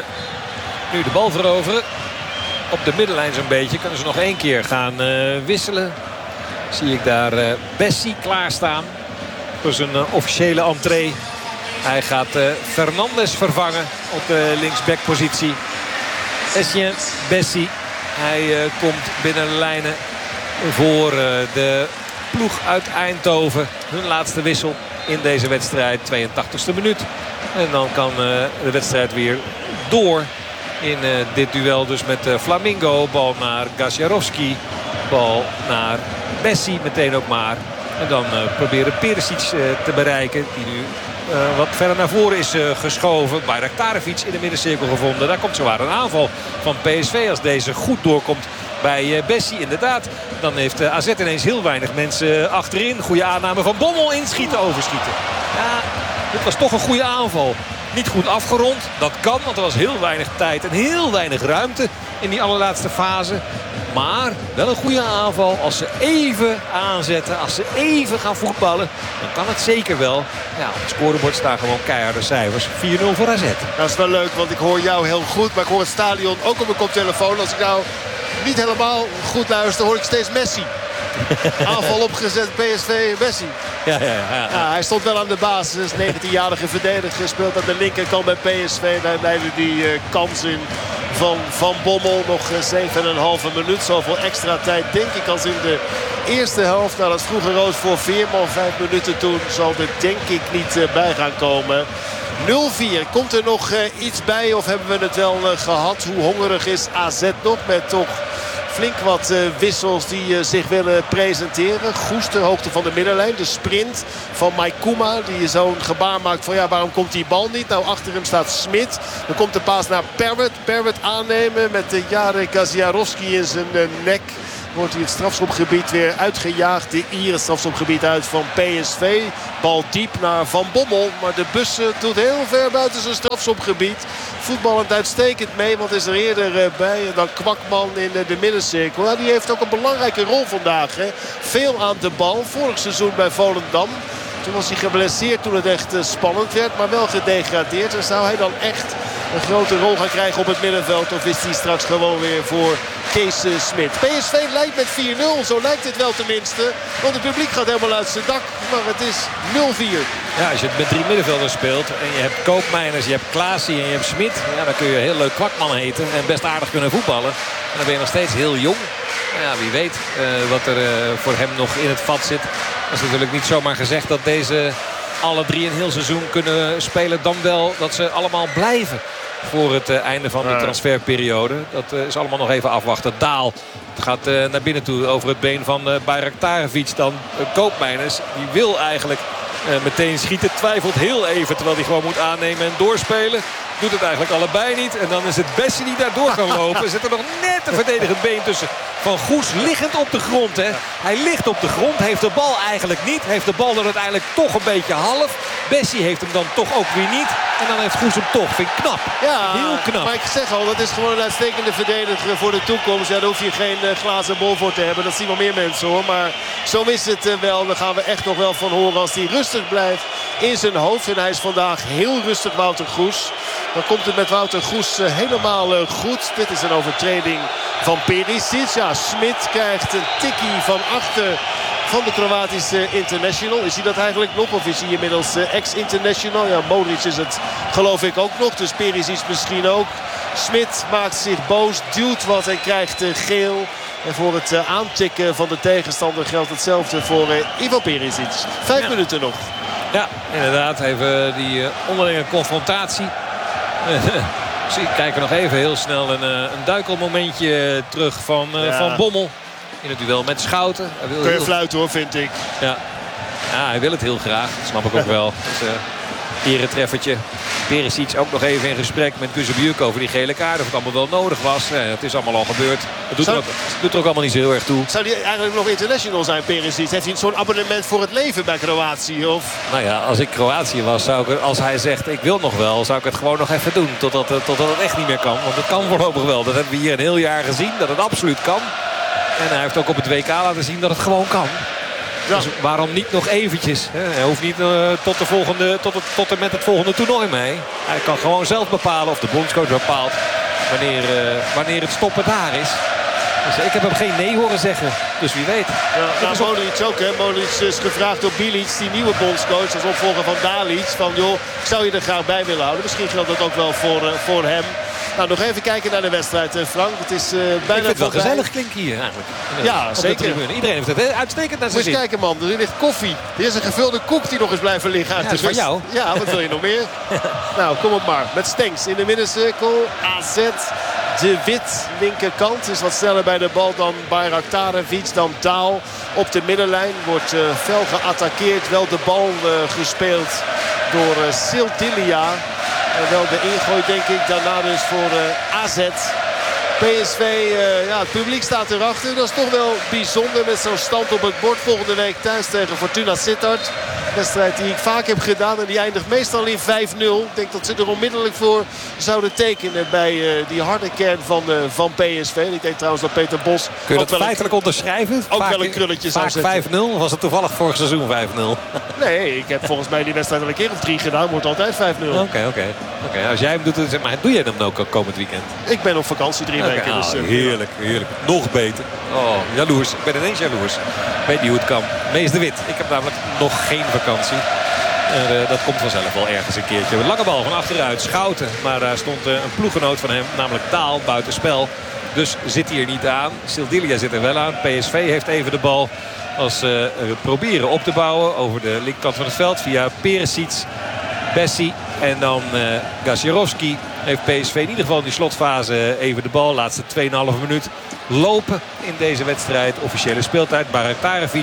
[SPEAKER 1] nu de bal veroveren. Op de middenlijn zo'n beetje. Kunnen ze nog 1 keer gaan wisselen. Zie ik daar Bessie klaarstaan. Voor zijn officiële entree. Hij gaat Fernandes vervangen op de linksbackpositie. Essien Bessie. Hij komt binnen de lijnen voor de ploeg uit Eindhoven. Hun laatste wissel in deze wedstrijd. 82e minuut. En dan kan de wedstrijd weer door. In dit duel dus met Flamingo. Bal naar Gaziarowski. Bal naar Bessie meteen ook maar. En dan proberen Perisic te bereiken. Die nu wat verder naar voren is geschoven. Bayraktarevich in de middencirkel gevonden. Daar komt zowaar een aanval van PSV als deze goed doorkomt bij Bessie. Inderdaad, dan heeft AZ ineens heel weinig mensen achterin. Goede aanname van Bommel. Inschieten, overschieten. Ja, dit was toch een goede aanval. Niet goed afgerond. Dat kan, want er was heel weinig tijd en heel weinig ruimte in die allerlaatste fase. Maar wel een goede aanval. Als ze even aanzetten, als ze even gaan voetballen, dan kan het zeker wel. Ja, op het scorebord staan gewoon keiharde cijfers. 4-0 voor AZ.
[SPEAKER 2] Dat is wel leuk, want ik hoor jou heel goed. Maar ik hoor het stadion ook op mijn koptelefoon. Als ik nou niet helemaal goed luister, hoor ik steeds Messi. Aanval opgezet, PSV, Messi.
[SPEAKER 1] Ja.
[SPEAKER 2] Hij stond wel aan de basis. 19-jarige verdediger speelt aan de linkerkant bij PSV. Daar leidde die kans in van Bommel. Nog 7,5 minuut. Zoveel extra tijd denk ik als in de eerste helft. Nou, dat vroege rood voor Veerman. 5 minuten toen zal er denk ik niet bij gaan komen. 0-4. Komt er nog iets bij of hebben we het wel gehad? Hoe hongerig is AZ nog met toch flink wat wissels die zich willen presenteren. Goes ter hoogte van de middenlijn. De sprint van Maikuma die zo'n gebaar maakt van waarom komt die bal niet? Nou, achter hem staat Smit. Dan komt de paas naar Perwet. Perwet aannemen met de Jarek Kaziarowski in zijn nek. Wordt hij het strafschopgebied weer uitgejaagd. De Ier het strafschopgebied uit van PSV. Bal diep naar Van Bommel. Maar de Bussen doet heel ver buiten zijn strafschopgebied. Voetballend uitstekend mee. Want is er eerder bij dan Kwakman in de middencirkel. Nou, die heeft ook een belangrijke rol vandaag. Hè. Veel aan de bal. Vorig seizoen bij Volendam. Toen was hij geblesseerd toen het echt spannend werd. Maar wel gedegradeerd. En zou hij dan echt een grote rol gaan krijgen op het middenveld? Of is hij straks gewoon weer voor Kees Smit? PSV leidt met 4-0. Zo lijkt het wel tenminste. Want het publiek gaat helemaal uit zijn dak. Maar het is 0-4.
[SPEAKER 1] Ja, als je het met 3 middenvelders speelt. En je hebt Koopmeiners, je hebt Klaasie en je hebt Smit. Ja, dan kun je heel leuk Kwakman heten. En best aardig kunnen voetballen. En dan ben je nog steeds heel jong. Ja, wie weet wat er voor hem nog in het vat zit. Dat is natuurlijk niet zomaar gezegd dat deze alle 3 een heel seizoen kunnen spelen. Dan wel dat ze allemaal blijven voor het einde van de transferperiode. Dat is allemaal nog even afwachten. Daal gaat naar binnen toe over het been van Bayraktarevic. Dan Koopmeiners. Die wil eigenlijk meteen schieten. Twijfelt heel even terwijl hij gewoon moet aannemen en doorspelen. Doet het eigenlijk allebei niet. En dan is het Bessie die daar door kan lopen. Zit er nog net een verdedigend been tussen. Van Goes liggend op de grond. Hè. Hij ligt op de grond. Heeft de bal eigenlijk niet. Heeft de bal dan uiteindelijk toch een beetje half. Bessie heeft hem dan toch ook weer niet. En dan heeft Goes hem toch. Vind ik knap.
[SPEAKER 2] Ja,
[SPEAKER 1] heel knap.
[SPEAKER 2] Maar ik zeg al, dat is gewoon een uitstekende verdediger voor de toekomst. Ja, daar hoef je geen glazen bol voor te hebben. Dat zien wel meer mensen hoor. Maar zo is het wel. Daar gaan we echt nog wel van horen als hij rustig blijft in zijn hoofd. En hij is vandaag heel rustig, Wouter Goes. Dan komt het met Wouter Goes helemaal goed. Dit is een overtreding van Perisic. Ja, Smit krijgt een tikkie van achter van de Kroatische international. Is hij dat eigenlijk nog? Of is hij inmiddels ex-international? Ja, Modric is het geloof ik ook nog. Dus Perisic misschien ook. Smit maakt zich boos, duwt wat en krijgt geel. En voor het aantikken van de tegenstander geldt hetzelfde voor Ivo Perisic. 5 minuten nog.
[SPEAKER 1] Ja, inderdaad. Even die onderlinge confrontatie. Ik kijk er nog even heel snel een duikelmomentje terug van Bommel. In het duel met Schouten.
[SPEAKER 2] Kun je fluiten hoor, vind ik.
[SPEAKER 1] Ja, hij wil het heel graag. Dat snap ik ook wel. Dus, eretreffertje. Perisic ook nog even in gesprek met Kuzebuk over die gele kaart. Of het allemaal wel nodig was. Het is allemaal al gebeurd. Het doet er ook allemaal niet zo heel erg toe.
[SPEAKER 2] Zou hij eigenlijk nog international zijn, Perisic? Heeft hij zo'n abonnement voor het leven bij Kroatië? Of?
[SPEAKER 1] Nou ja, als ik Kroatië was, zou ik, als hij zegt ik wil nog wel, zou ik het gewoon nog even doen. Totdat het echt niet meer kan. Want het kan voorlopig wel. Dat hebben we hier een heel jaar gezien. Dat het absoluut kan. En hij heeft ook op het WK laten zien dat het gewoon kan. Ja. Dus waarom niet nog eventjes? Hij hoeft niet tot en met het volgende toernooi mee. Hij kan gewoon zelf bepalen, of de bondscoach bepaalt, wanneer het stoppen daar is. Dus ik heb hem geen nee horen zeggen. Dus wie weet.
[SPEAKER 2] Ja, Modric ook. Hè. Modric is gevraagd door Bilic, die nieuwe bondscoach, als opvolger van Dalic. Van joh, ik zou je er graag bij willen houden. Misschien geldt dat ook wel voor hem. Nou, nog even kijken naar de wedstrijd, Frank. Het is bijna
[SPEAKER 1] ik vind het wel gezellig klinken hier eigenlijk.
[SPEAKER 2] Ja, zeker.
[SPEAKER 1] Iedereen heeft het uitstekend naar zijn zin.
[SPEAKER 2] Moet je kijken, man. Er ligt koffie. Er is een gevulde koek die nog eens blijven liggen uit
[SPEAKER 1] de
[SPEAKER 2] rust.
[SPEAKER 1] Van jou.
[SPEAKER 2] Ja, wat wil je nog meer? Nou, kom op maar. Met Stenks in de middencirkel. AZ. De Wit, linkerkant, is wat sneller bij de bal dan Bayraktarevic, dan Daal. Op de middenlijn wordt fel geattaqueerd. Wel de bal gespeeld door Sildilia. Wel de ingooi denk ik daarna dus voor AZ. PSV, het publiek staat erachter. Dat is toch wel bijzonder met zo'n stand op het bord. Volgende week thuis tegen Fortuna Sittard. Wedstrijd die ik vaak heb gedaan en die eindigt meestal in 5-0. Ik denk dat ze er onmiddellijk voor zouden tekenen bij die harde kern van PSV. Ik denk trouwens dat Peter Bos...
[SPEAKER 1] Kun je dat feitelijk onderschrijven?
[SPEAKER 2] Ook vaak, wel een krulletje zou zetten.
[SPEAKER 1] 5-0? Was het toevallig vorig seizoen 5-0?
[SPEAKER 2] Nee, ik heb volgens mij die wedstrijd al een keer of 3 gedaan. Wordt altijd 5-0.
[SPEAKER 1] Oké. Als jij hem doet, maar doe jij hem ook komend weekend?
[SPEAKER 2] Ik ben op vakantie 3 weken. Dus,
[SPEAKER 1] heerlijk. Nog beter. Oh, jaloers. Ik ben ineens jaloers. Weet niet hoe het kan. Mees de Wit. Ik heb namelijk nog geen vakantie. Dat komt vanzelf wel ergens een keertje. Lange bal van achteruit. Schouten. Maar daar stond een ploeggenoot van hem. Namelijk Daal buitenspel. Dus zit hij er niet aan. Sildilia zit er wel aan. PSV heeft even de bal. Als ze proberen op te bouwen over de linkerkant van het veld. Via Perisic. Bessie en dan Gazirovski. Heeft PSV in ieder geval in die slotfase even de bal. Laatste 2,5 minuut lopen in deze wedstrijd. Officiële speeltijd. Baratarevic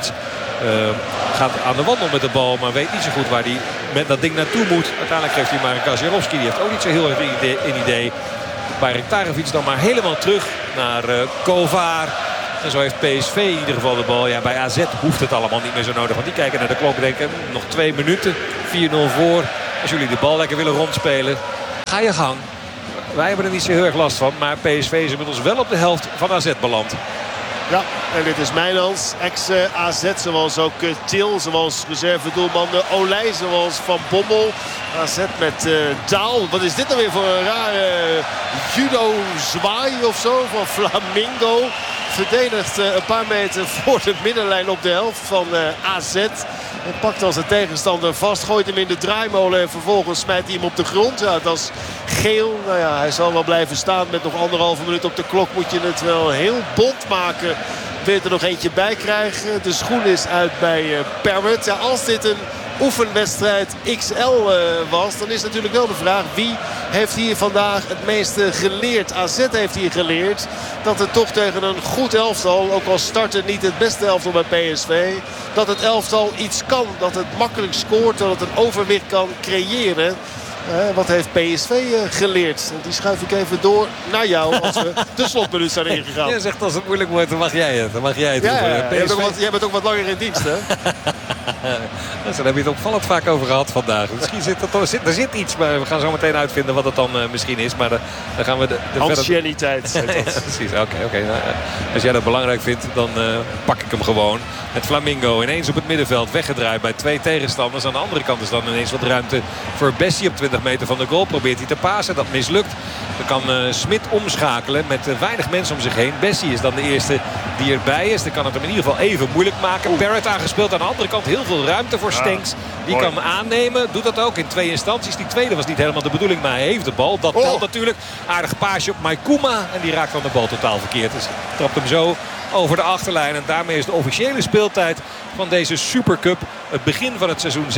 [SPEAKER 1] gaat aan de wandel met de bal. Maar weet niet zo goed waar hij met dat ding naartoe moet. Uiteindelijk geeft hij maar een Gazirovski. Die heeft ook niet zo heel erg een idee. Baratarevic dan maar helemaal terug naar Kovar. En zo heeft PSV in ieder geval de bal. Ja, bij AZ hoeft het allemaal niet meer zo nodig. Want die kijken naar de klok en denken nog 2 minuten. 4-0 voor. Als jullie de bal lekker willen rondspelen, ga je gang. Wij hebben er niet zo heel erg last van. Maar PSV is inmiddels wel op de helft van AZ beland.
[SPEAKER 2] Ja, en dit is Mijnans, ex-AZ, zoals ook Til, zoals reservedoelman de Olij, zoals Van Bommel. AZ met Daal. Wat is dit nou weer voor een rare judo-zwaai of zo van Flamingo. Verdedigt een paar meter voor de middenlijn op de helft van AZ. En pakt als een tegenstander vast, gooit hem in de draaimolen en vervolgens smijt hij hem op de grond. Ja, dat is geel. Nou ja, hij zal wel blijven staan met nog 1,5 minuut op de klok. Moet je het wel heel bont maken. Wil je er nog eentje bij krijgen. De schoen is uit bij Parrott. Ja, als dit een oefenwedstrijd XL was, dan is natuurlijk wel de vraag: wie heeft hier vandaag het meeste geleerd? AZ heeft hier geleerd dat het toch tegen een goed elftal, ook al start het niet het beste elftal bij PSV, dat het elftal iets kan, dat het makkelijk scoort, dat het een overwicht kan creëren. Wat heeft PSV geleerd? Die schuif ik even door naar jou als we de slotminuut zijn ingegaan.
[SPEAKER 1] Jij zegt als het moeilijk wordt, dan mag jij het. Dan mag jij het.
[SPEAKER 2] Ja. Jij bent ook wat langer in dienst, hè?
[SPEAKER 1] Dus daar heb je het opvallend vaak over gehad vandaag. Misschien er zit iets, maar we gaan zo meteen uitvinden wat het dan misschien is. Maar dan gaan we de
[SPEAKER 2] anciëniteit.
[SPEAKER 1] Precies, oké. Nou, als jij dat belangrijk vindt, dan pak ik hem gewoon. Met Flamingo ineens op het middenveld weggedraaid bij 2 tegenstanders. Aan de andere kant is dan ineens wat ruimte voor Bessie op 20 meter van de goal. Probeert hij te pasen, dat mislukt. Dan kan Smit omschakelen met weinig mensen om zich heen. Bessie is dan de eerste die erbij is. Dan kan het hem in ieder geval even moeilijk maken. Barrett aangespeeld aan de andere kant. Heel veel ruimte voor Stenks. Die kan aannemen. Doet dat ook in 2 instanties. Die tweede was niet helemaal de bedoeling, maar hij heeft de bal. Dat telt natuurlijk. Aardig paasje op Maikuma. En die raakt dan de bal totaal verkeerd. Dus trapt hem zo over de achterlijn. En daarmee is de officiële speeltijd van deze Supercup, het begin van het seizoen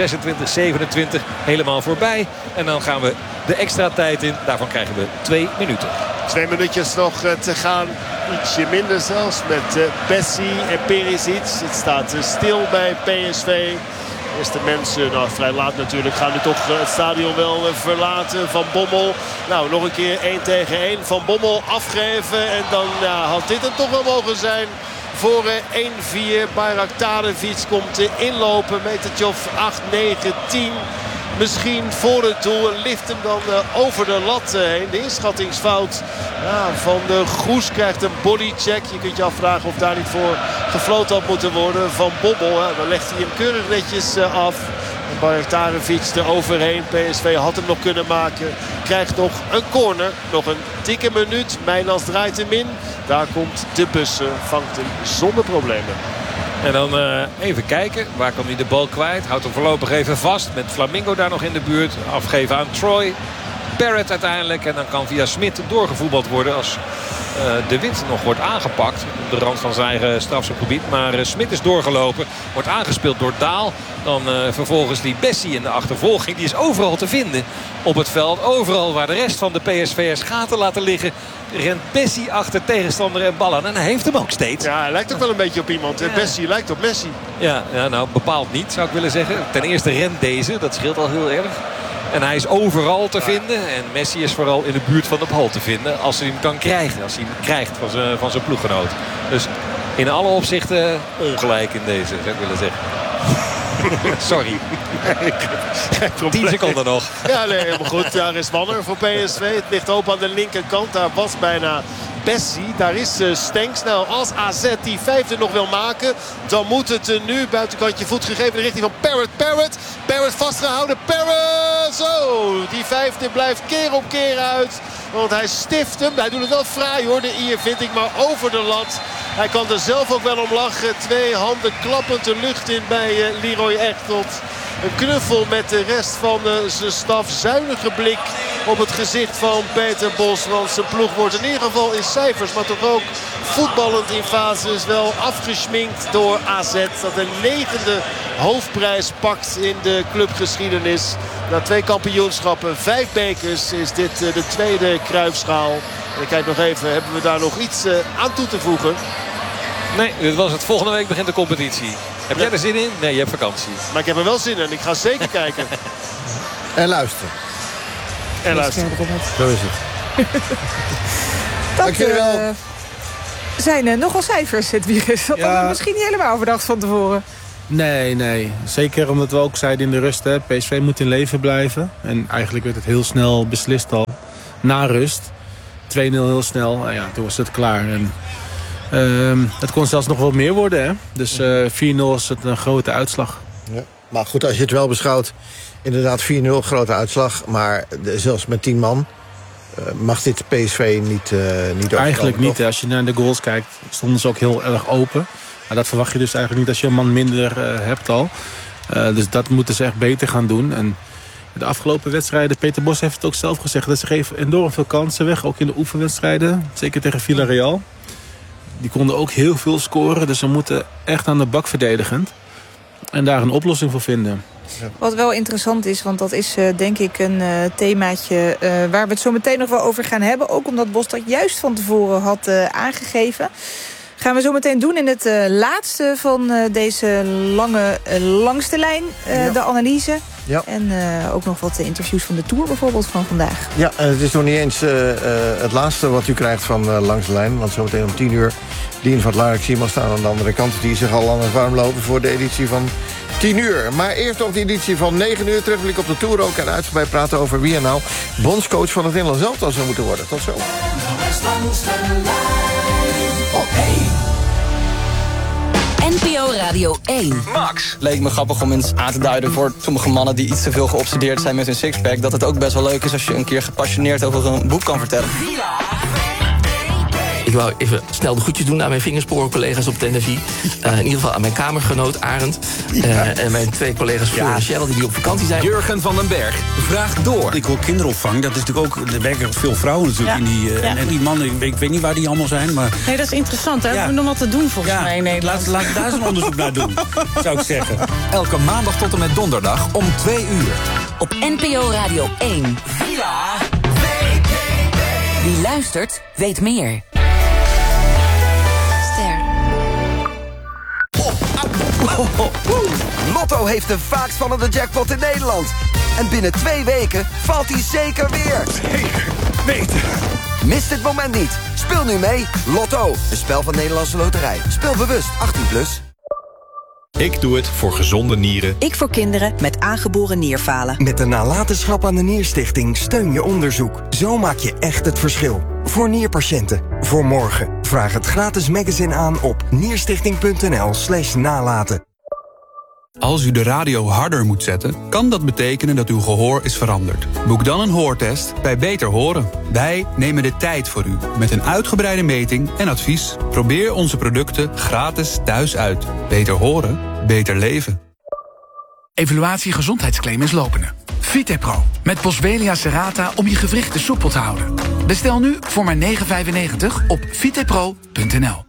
[SPEAKER 1] 26-27, helemaal voorbij. En dan gaan we de extra tijd in. Daarvan krijgen we 2 minuten.
[SPEAKER 2] 2 minuutjes nog te gaan. Ietsje minder zelfs met Bessie en Perisic. Het staat stil bij PSV. Eerste mensen, vrij laat natuurlijk, gaan nu toch het stadion wel verlaten. Van Bommel, nou nog een keer 1 tegen 1. Van Bommel afgeven en dan had dit het toch wel mogen zijn voor 1-4. Bayraktarevic komt inlopen, metertje of 8, 9, 10. Misschien voor het doel. Lift hem dan over de lat heen. De inschattingsfout van de Goes krijgt een bodycheck. Je kunt je afvragen of daar niet voor gefloten had moeten worden. Van Bommel, dan legt hij hem keurig netjes af. En Bayraktarevic eroverheen. PSV had hem nog kunnen maken. Krijgt nog een corner. Nog een dikke minuut. Mijnans draait hem in. Daar komt de Bussen. Vangt hem zonder problemen.
[SPEAKER 1] En dan even kijken. Waar kan hij de bal kwijt? Houdt hem voorlopig even vast. Met Flamingo daar nog in de buurt. Afgeven aan Troy. Barrett uiteindelijk. En dan kan via Smit doorgevoetbald worden als De Wit nog wordt aangepakt. Op de rand van zijn eigen strafschopgebied. Maar Smit is doorgelopen. Wordt aangespeeld door Daal. Dan vervolgens die Bessie in de achtervolging. Die is overal te vinden op het veld. Overal waar de rest van de PSV'ers gaten laten liggen, rent Bessie achter tegenstander en bal aan. En hij heeft hem ook steeds.
[SPEAKER 2] Ja, hij lijkt ook wel een beetje op iemand. Ja. Bessie lijkt op Messi.
[SPEAKER 1] Ja, nou bepaald niet zou ik willen zeggen. Ten eerste rent deze. Dat scheelt al heel erg. En hij is overal te vinden. En Messi is vooral in de buurt van de bal te vinden. Als hij hem kan krijgen. Als hij hem krijgt van zijn ploeggenoot. Dus in alle opzichten ongelijk in deze, zou ik willen zeggen. Sorry. 10 seconden nog.
[SPEAKER 2] Ja, nee, helemaal goed. Daar is Wanner voor PSV. Het ligt open aan de linkerkant. Daar was bijna Bessie. Daar is Stenks. Nou, als AZ die 5e nog wil maken, dan moet het nu buitenkantje voet gegeven in de richting van Parrott. Parrott vastgehouden. Parrott! Zo, die 5e blijft keer op keer uit. Want hij stift hem. Hij doet het wel fraai hoor. De Ier vind ik maar over de lat. Hij kan er zelf ook wel om lachen. 2 handen klappend de lucht in bij Leroy Echtelt. Een knuffel met de rest van zijn staf. Zuinige blik op het gezicht van Peter Bos. Want zijn ploeg wordt in ieder geval in cijfers, maar toch ook voetballend in fases wel afgesminkt door AZ. Dat de 9e hoofdprijs pakt in de clubgeschiedenis. Na 2 kampioenschappen, 5 bekers is dit de tweede Cruijffschaal. En ik kijk nog even, hebben we daar nog iets aan toe te voegen?
[SPEAKER 1] Nee, dit was het. Volgende week begint de competitie. Heb jij er zin in? Nee, je hebt vakantie.
[SPEAKER 2] Maar ik heb er wel zin in. Ik ga zeker kijken.
[SPEAKER 3] En luisteren.
[SPEAKER 2] En luisteren.
[SPEAKER 3] Zo is het.
[SPEAKER 4] Dat zijn nogal cijfers, het virus. Dat hadden we misschien niet helemaal overdacht van tevoren.
[SPEAKER 5] Nee. Zeker omdat we ook zeiden in de rust, hè, PSV moet in leven blijven. En eigenlijk werd het heel snel beslist al. Na rust. 2-0 heel snel. En ja, toen was het klaar. En, het kon zelfs nog wat meer worden. Hè? Dus 4-0 is het een grote uitslag.
[SPEAKER 3] Ja. Maar goed, als je het wel beschouwt. Inderdaad 4-0, grote uitslag. Maar zelfs met 10 man mag dit PSV niet
[SPEAKER 5] eigenlijk niet. Als je naar de goals kijkt, stonden ze ook heel erg open. Maar dat verwacht je dus eigenlijk niet als je een man minder hebt al. Dus dat moeten ze echt beter gaan doen. En de afgelopen wedstrijden, Peter Bos heeft het ook zelf gezegd, dat ze geven enorm veel kansen weg. Ook in de oefenwedstrijden. Zeker tegen Villarreal. Die konden ook heel veel scoren. Dus ze moeten echt aan de bak verdedigend. En daar een oplossing voor vinden.
[SPEAKER 4] Wat wel interessant is, want dat is denk ik een themaatje waar we het zo meteen nog wel over gaan hebben. Ook omdat Bos dat juist van tevoren had aangegeven. Gaan we zo meteen doen in het laatste van deze langste lijn, de analyse. Ja. En ook nog wat interviews van de Tour bijvoorbeeld van vandaag.
[SPEAKER 3] Ja, en het is nog niet eens het laatste wat u krijgt van Langs de Lijn. Want zometeen om 10 uur, Dien van het Larik Siemann staan aan de andere kant. Die zich al aan het warm lopen voor de editie van 10 uur. Maar eerst nog de editie van 9 uur. Terugblik op de Tour ook. En uitgebreid praten over wie er nou bondscoach van het Nederlands elftal zou moeten worden. Tot zo.
[SPEAKER 6] NPO Radio 1.
[SPEAKER 7] Max. Leek me grappig om eens aan te duiden voor sommige mannen die iets te veel geobsedeerd zijn met hun sixpack, dat het ook best wel leuk is als je een keer gepassioneerd over een boek kan vertellen.
[SPEAKER 8] Ik wou even snel de groetjes doen aan mijn vingersporen-collega's op de NFI. In ieder geval aan mijn kamergenoot Arend. En mijn 2 collega's Fleur en Cheryl die op vakantie zijn.
[SPEAKER 9] Jurgen van den Berg vraagt door.
[SPEAKER 10] Ik hoor kinderopvang. Dat is natuurlijk ook, er werken veel vrouwen natuurlijk in die. En die mannen, ik weet niet waar die allemaal zijn. Maar
[SPEAKER 11] nee, dat is interessant. Hè? We hebben nog wat te doen volgens mij in Nederland.
[SPEAKER 10] Laten we daar eens een onderzoek naar doen, zou ik zeggen.
[SPEAKER 9] Elke maandag tot en met donderdag om 2 uur.
[SPEAKER 6] Op NPO Radio 1.
[SPEAKER 9] Villa VPB.
[SPEAKER 6] Wie luistert, weet meer.
[SPEAKER 12] Lotto heeft de vaakst vallende jackpot in Nederland. En binnen 2 weken valt hij zeker weer.
[SPEAKER 10] Zeker weten.
[SPEAKER 12] Mis dit moment niet. Speel nu mee. Lotto, een spel van Nederlandse Loterij. Speel bewust, 18+.
[SPEAKER 13] Ik doe het voor gezonde nieren.
[SPEAKER 14] Ik voor kinderen met aangeboren nierfalen.
[SPEAKER 12] Met de nalatenschap aan de Nierstichting steun je onderzoek. Zo maak je echt het verschil. Voor nierpatiënten. Voor morgen. Vraag het gratis magazine aan op nierstichting.nl/nalaten.
[SPEAKER 15] Als u de radio harder moet zetten, kan dat betekenen dat uw gehoor is veranderd. Boek dan een hoortest bij Beter Horen. Wij nemen de tijd voor u, met een uitgebreide meting en advies. Probeer onze producten gratis thuis uit. Beter horen, beter leven.
[SPEAKER 16] Evaluatie gezondheidsclaim is lopende. Vitepro, met Boswellia serrata om je gewrichten soepel te houden. Bestel nu voor maar €9,95 op vitepro.nl.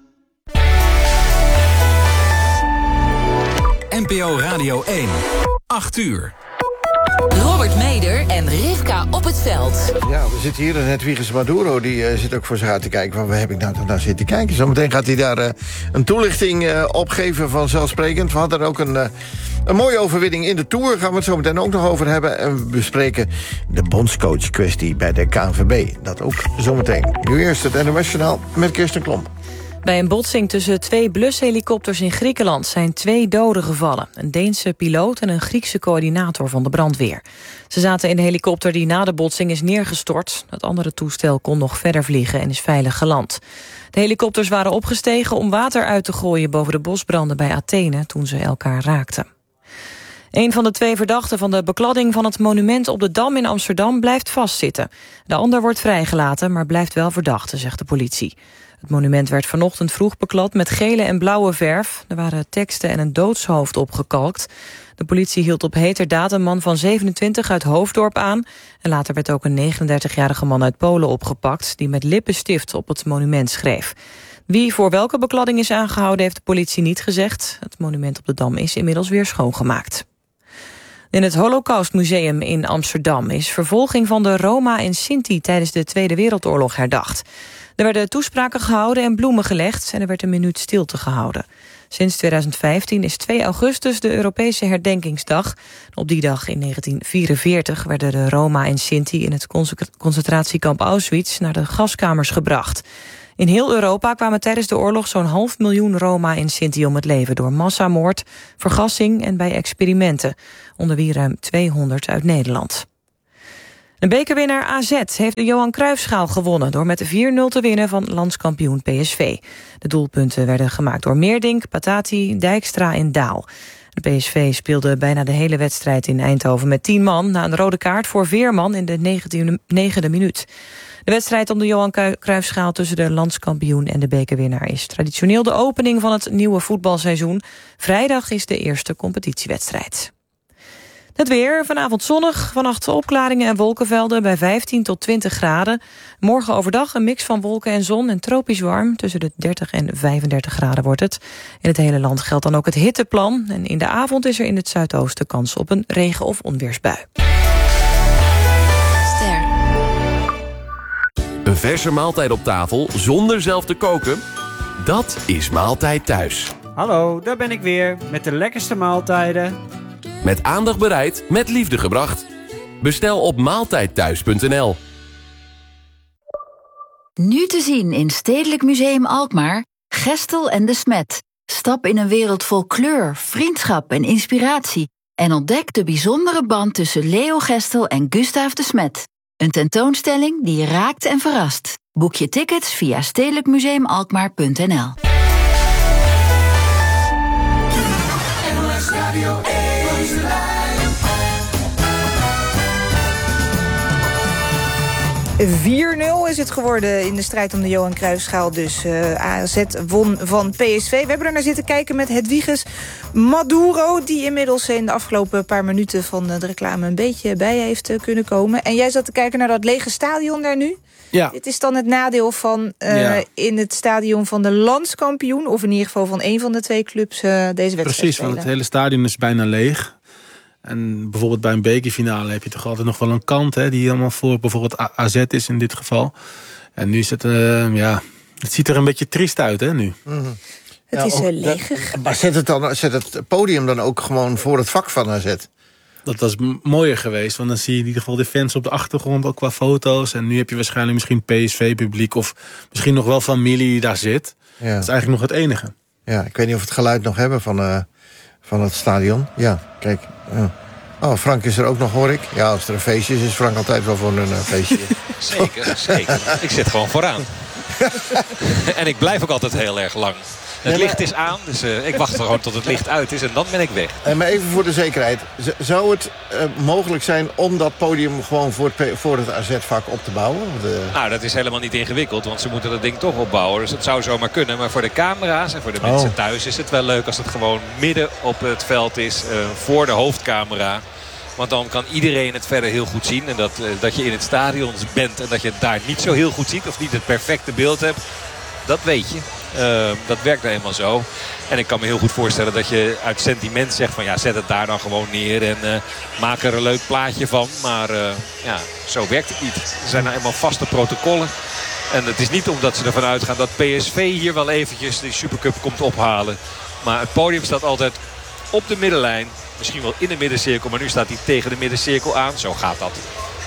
[SPEAKER 9] NPO Radio 1. 8 uur.
[SPEAKER 6] Robert Meder en Rivka op het veld.
[SPEAKER 3] Ja, we zitten hier. Hedwiges Maduro die zit ook voor zich uit te kijken. Van, waar heb ik nou naar zitten kijken? Zometeen gaat hij daar een toelichting op geven vanzelfsprekend. We hadden ook een mooie overwinning in de Tour. Gaan we het zo meteen ook nog over hebben. En we bespreken de bondscoach kwestie bij de KNVB. Dat ook zometeen. Nu eerst het NOS Journaal met Kirsten Klomp.
[SPEAKER 17] Bij een botsing tussen 2 blushelikopters in Griekenland zijn 2 doden gevallen. Een Deense piloot en een Griekse coördinator van de brandweer. Ze zaten in de helikopter die na de botsing is neergestort. Het andere toestel kon nog verder vliegen en is veilig geland. De helikopters waren opgestegen om water uit te gooien boven de bosbranden bij Athene toen ze elkaar raakten. Een van de 2 verdachten van de bekladding van het monument op de Dam in Amsterdam blijft vastzitten. De ander wordt vrijgelaten, maar blijft wel verdachte, zegt de politie. Het monument werd vanochtend vroeg beklad met gele en blauwe verf. Er waren teksten en een doodshoofd opgekalkt. De politie hield op heterdaad een man van 27 uit Hoofddorp aan. En later werd ook een 39-jarige man uit Polen opgepakt die met lippenstift op het monument schreef. Wie voor welke bekladding is aangehouden heeft de politie niet gezegd. Het monument op de Dam is inmiddels weer schoongemaakt. In het Holocaustmuseum in Amsterdam is vervolging van de Roma en Sinti tijdens de Tweede Wereldoorlog herdacht. Er werden toespraken gehouden en bloemen gelegd en er werd een minuut stilte gehouden. Sinds 2015 is 2 augustus de Europese herdenkingsdag. Op die dag in 1944 werden de Roma en Sinti in het concentratiekamp Auschwitz naar de gaskamers gebracht. In heel Europa kwamen tijdens de oorlog zo'n 500.000 Roma en Sinti om het leven door massamoord, vergassing en bij experimenten, onder wie ruim 200 uit Nederland. Een bekerwinnaar AZ heeft de Johan Cruijffschaal gewonnen door met 4-0 te winnen van landskampioen PSV. De doelpunten werden gemaakt door Meerdink, Patati, Dijkstra en Daal. De PSV speelde bijna de hele wedstrijd in Eindhoven met 10 man na een rode kaart voor Veerman in de 9e minuut. De wedstrijd om de Johan Cruijffschaal tussen de landskampioen en de bekerwinnaar is traditioneel de opening van het nieuwe voetbalseizoen. Vrijdag is de eerste competitiewedstrijd. Het weer, vanavond zonnig, vannacht opklaringen en wolkenvelden bij 15 tot 20 graden. Morgen overdag een mix van wolken en zon en tropisch warm. Tussen de 30 en 35 graden wordt het. In het hele land geldt dan ook het hitteplan. En in de avond is er in het zuidoosten kans op een regen- of onweersbui.
[SPEAKER 18] Een verse maaltijd op tafel zonder zelf te koken? Dat is Maaltijd Thuis.
[SPEAKER 19] Hallo, daar ben ik weer met de lekkerste maaltijden.
[SPEAKER 18] Met aandacht bereid, met liefde gebracht. Bestel op maaltijdthuis.nl.
[SPEAKER 20] Nu te zien in Stedelijk Museum Alkmaar, Gestel en de Smet. Stap in een wereld vol kleur, vriendschap en inspiratie. En ontdek de bijzondere band tussen Leo Gestel en Gustaaf de Smet. Een tentoonstelling die je raakt en verrast. Boek je tickets via stedelijkmuseumalkmaar.nl.
[SPEAKER 9] Radio
[SPEAKER 4] 4-0 is het geworden in de strijd om de Johan Cruijffschaal. Dus AZ won van PSV. We hebben er naar zitten kijken met Hedwiges Maduro, die inmiddels in de afgelopen paar minuten van de reclame een beetje bij heeft kunnen komen. En jij zat te kijken naar dat lege stadion daar nu.
[SPEAKER 5] Ja.
[SPEAKER 4] Dit is dan het nadeel van in het stadion van de landskampioen, of in ieder geval van een van de 2 clubs deze wedstrijd.
[SPEAKER 5] Precies, want het hele stadion is bijna leeg. En bijvoorbeeld bij een bekerfinale heb je toch altijd nog wel een kant, hè, die helemaal voor bijvoorbeeld AZ is in dit geval. En nu is het, het ziet er een beetje triest uit, hè, nu.
[SPEAKER 3] Mm-hmm.
[SPEAKER 4] Het is leeg.
[SPEAKER 3] Maar zet het podium dan ook gewoon voor het vak van AZ?
[SPEAKER 5] Dat was mooier geweest, want dan zie je in ieder geval de fans op de achtergrond, ook qua foto's. En nu heb je waarschijnlijk misschien PSV-publiek of misschien nog wel familie die daar zit. Ja. Dat is eigenlijk nog het enige.
[SPEAKER 3] Ja, ik weet niet of we het geluid nog hebben van het stadion. Ja, kijk. Ja. Oh, Frank is er ook nog, hoor ik. Ja, als er een feestje is Frank altijd wel voor een feestje.
[SPEAKER 1] Zeker. Ik zit gewoon vooraan. En ik blijf ook altijd heel erg lang. Het licht is aan, dus ik wacht gewoon tot het licht uit is en dan ben ik weg.
[SPEAKER 3] Maar even voor de zekerheid. Zou het mogelijk zijn om dat podium gewoon voor het AZ-vak op te bouwen?
[SPEAKER 1] Nou, dat is helemaal niet ingewikkeld, want ze moeten dat ding toch opbouwen. Dus dat zou zomaar kunnen. Maar voor de camera's en voor de mensen thuis is het wel leuk als het gewoon midden op het veld is, voor de hoofdcamera. Want dan kan iedereen het verder heel goed zien. En dat je in het stadion bent en dat je het daar niet zo heel goed ziet of niet het perfecte beeld hebt, dat weet je. Dat werkt nou eenmaal zo. En ik kan me heel goed voorstellen dat je uit sentiment zegt van ja, zet het daar dan gewoon neer en maak er een leuk plaatje van. Maar ja, zo werkt het niet. Er zijn nou eenmaal vaste protocollen. En het is niet omdat ze ervan uitgaan dat PSV hier wel eventjes de Supercup komt ophalen. Maar het podium staat altijd op de middenlijn. Misschien wel in de middencirkel, maar nu staat hij tegen de middencirkel aan. Zo gaat dat.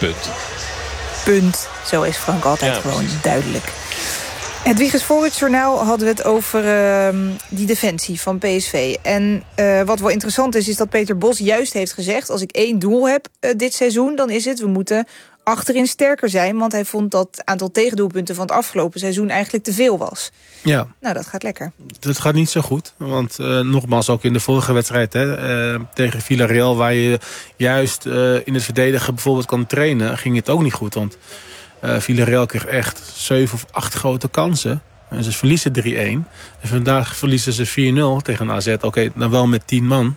[SPEAKER 1] Punt.
[SPEAKER 4] Zo is Frank altijd gewoon duidelijk. Hedwiges, voor het journaal hadden we het over die defensie van PSV. En wat wel interessant is dat Peter Bos juist heeft gezegd, als ik 1 doel heb dit seizoen, dan is het, we moeten achterin sterker zijn. Want hij vond dat het aantal tegendoelpunten van het afgelopen seizoen eigenlijk te veel was. Ja. Nou, dat gaat lekker.
[SPEAKER 5] Dat gaat niet zo goed. Want nogmaals, ook in de vorige wedstrijd tegen Villarreal, waar je juist in het verdedigen bijvoorbeeld kan trainen, ging het ook niet goed. Want Villarreal kreeg echt 7 of 8 grote kansen. En ze verliezen 3-1. En vandaag verliezen ze 4-0 tegen AZ. Oké, dan wel met 10 man.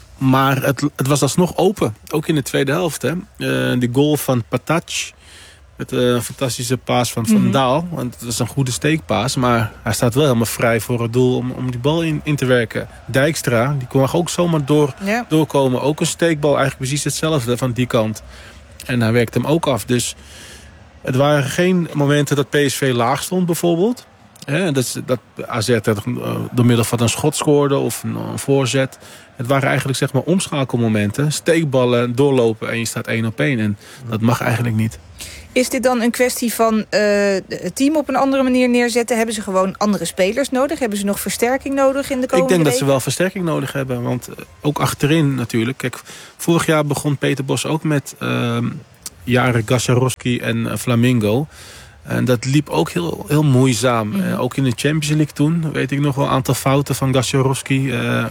[SPEAKER 5] Maar het was alsnog open. Ook in de tweede helft. Die goal van Patac. Met een fantastische paas van Van Daal. Want het is een goede steekpaas. Maar hij staat wel helemaal vrij voor het doel om die bal in te werken. Dijkstra, die kon ook zomaar doorkomen. Ook een steekbal, eigenlijk precies hetzelfde van die kant. En hij werkt hem ook af. Dus het waren geen momenten dat PSV laag stond bijvoorbeeld. Dat AZ door middel van een schot scoorde of een voorzet. Het waren eigenlijk zeg maar omschakelmomenten. Steekballen, doorlopen en je staat 1-op-1. En dat mag eigenlijk niet.
[SPEAKER 4] Is dit dan een kwestie van het team op een andere manier neerzetten? Hebben ze gewoon andere spelers nodig? Hebben ze nog versterking nodig in de komende weken?
[SPEAKER 5] Ik denk dat ze wel versterking nodig hebben. Want ook achterin natuurlijk. Kijk, vorig jaar begon Peter Bos ook met jaren Gajarowski en Flamingo. En dat liep ook heel moeizaam. Ook in de Champions League toen weet ik nog wel een aantal fouten van Gajarowski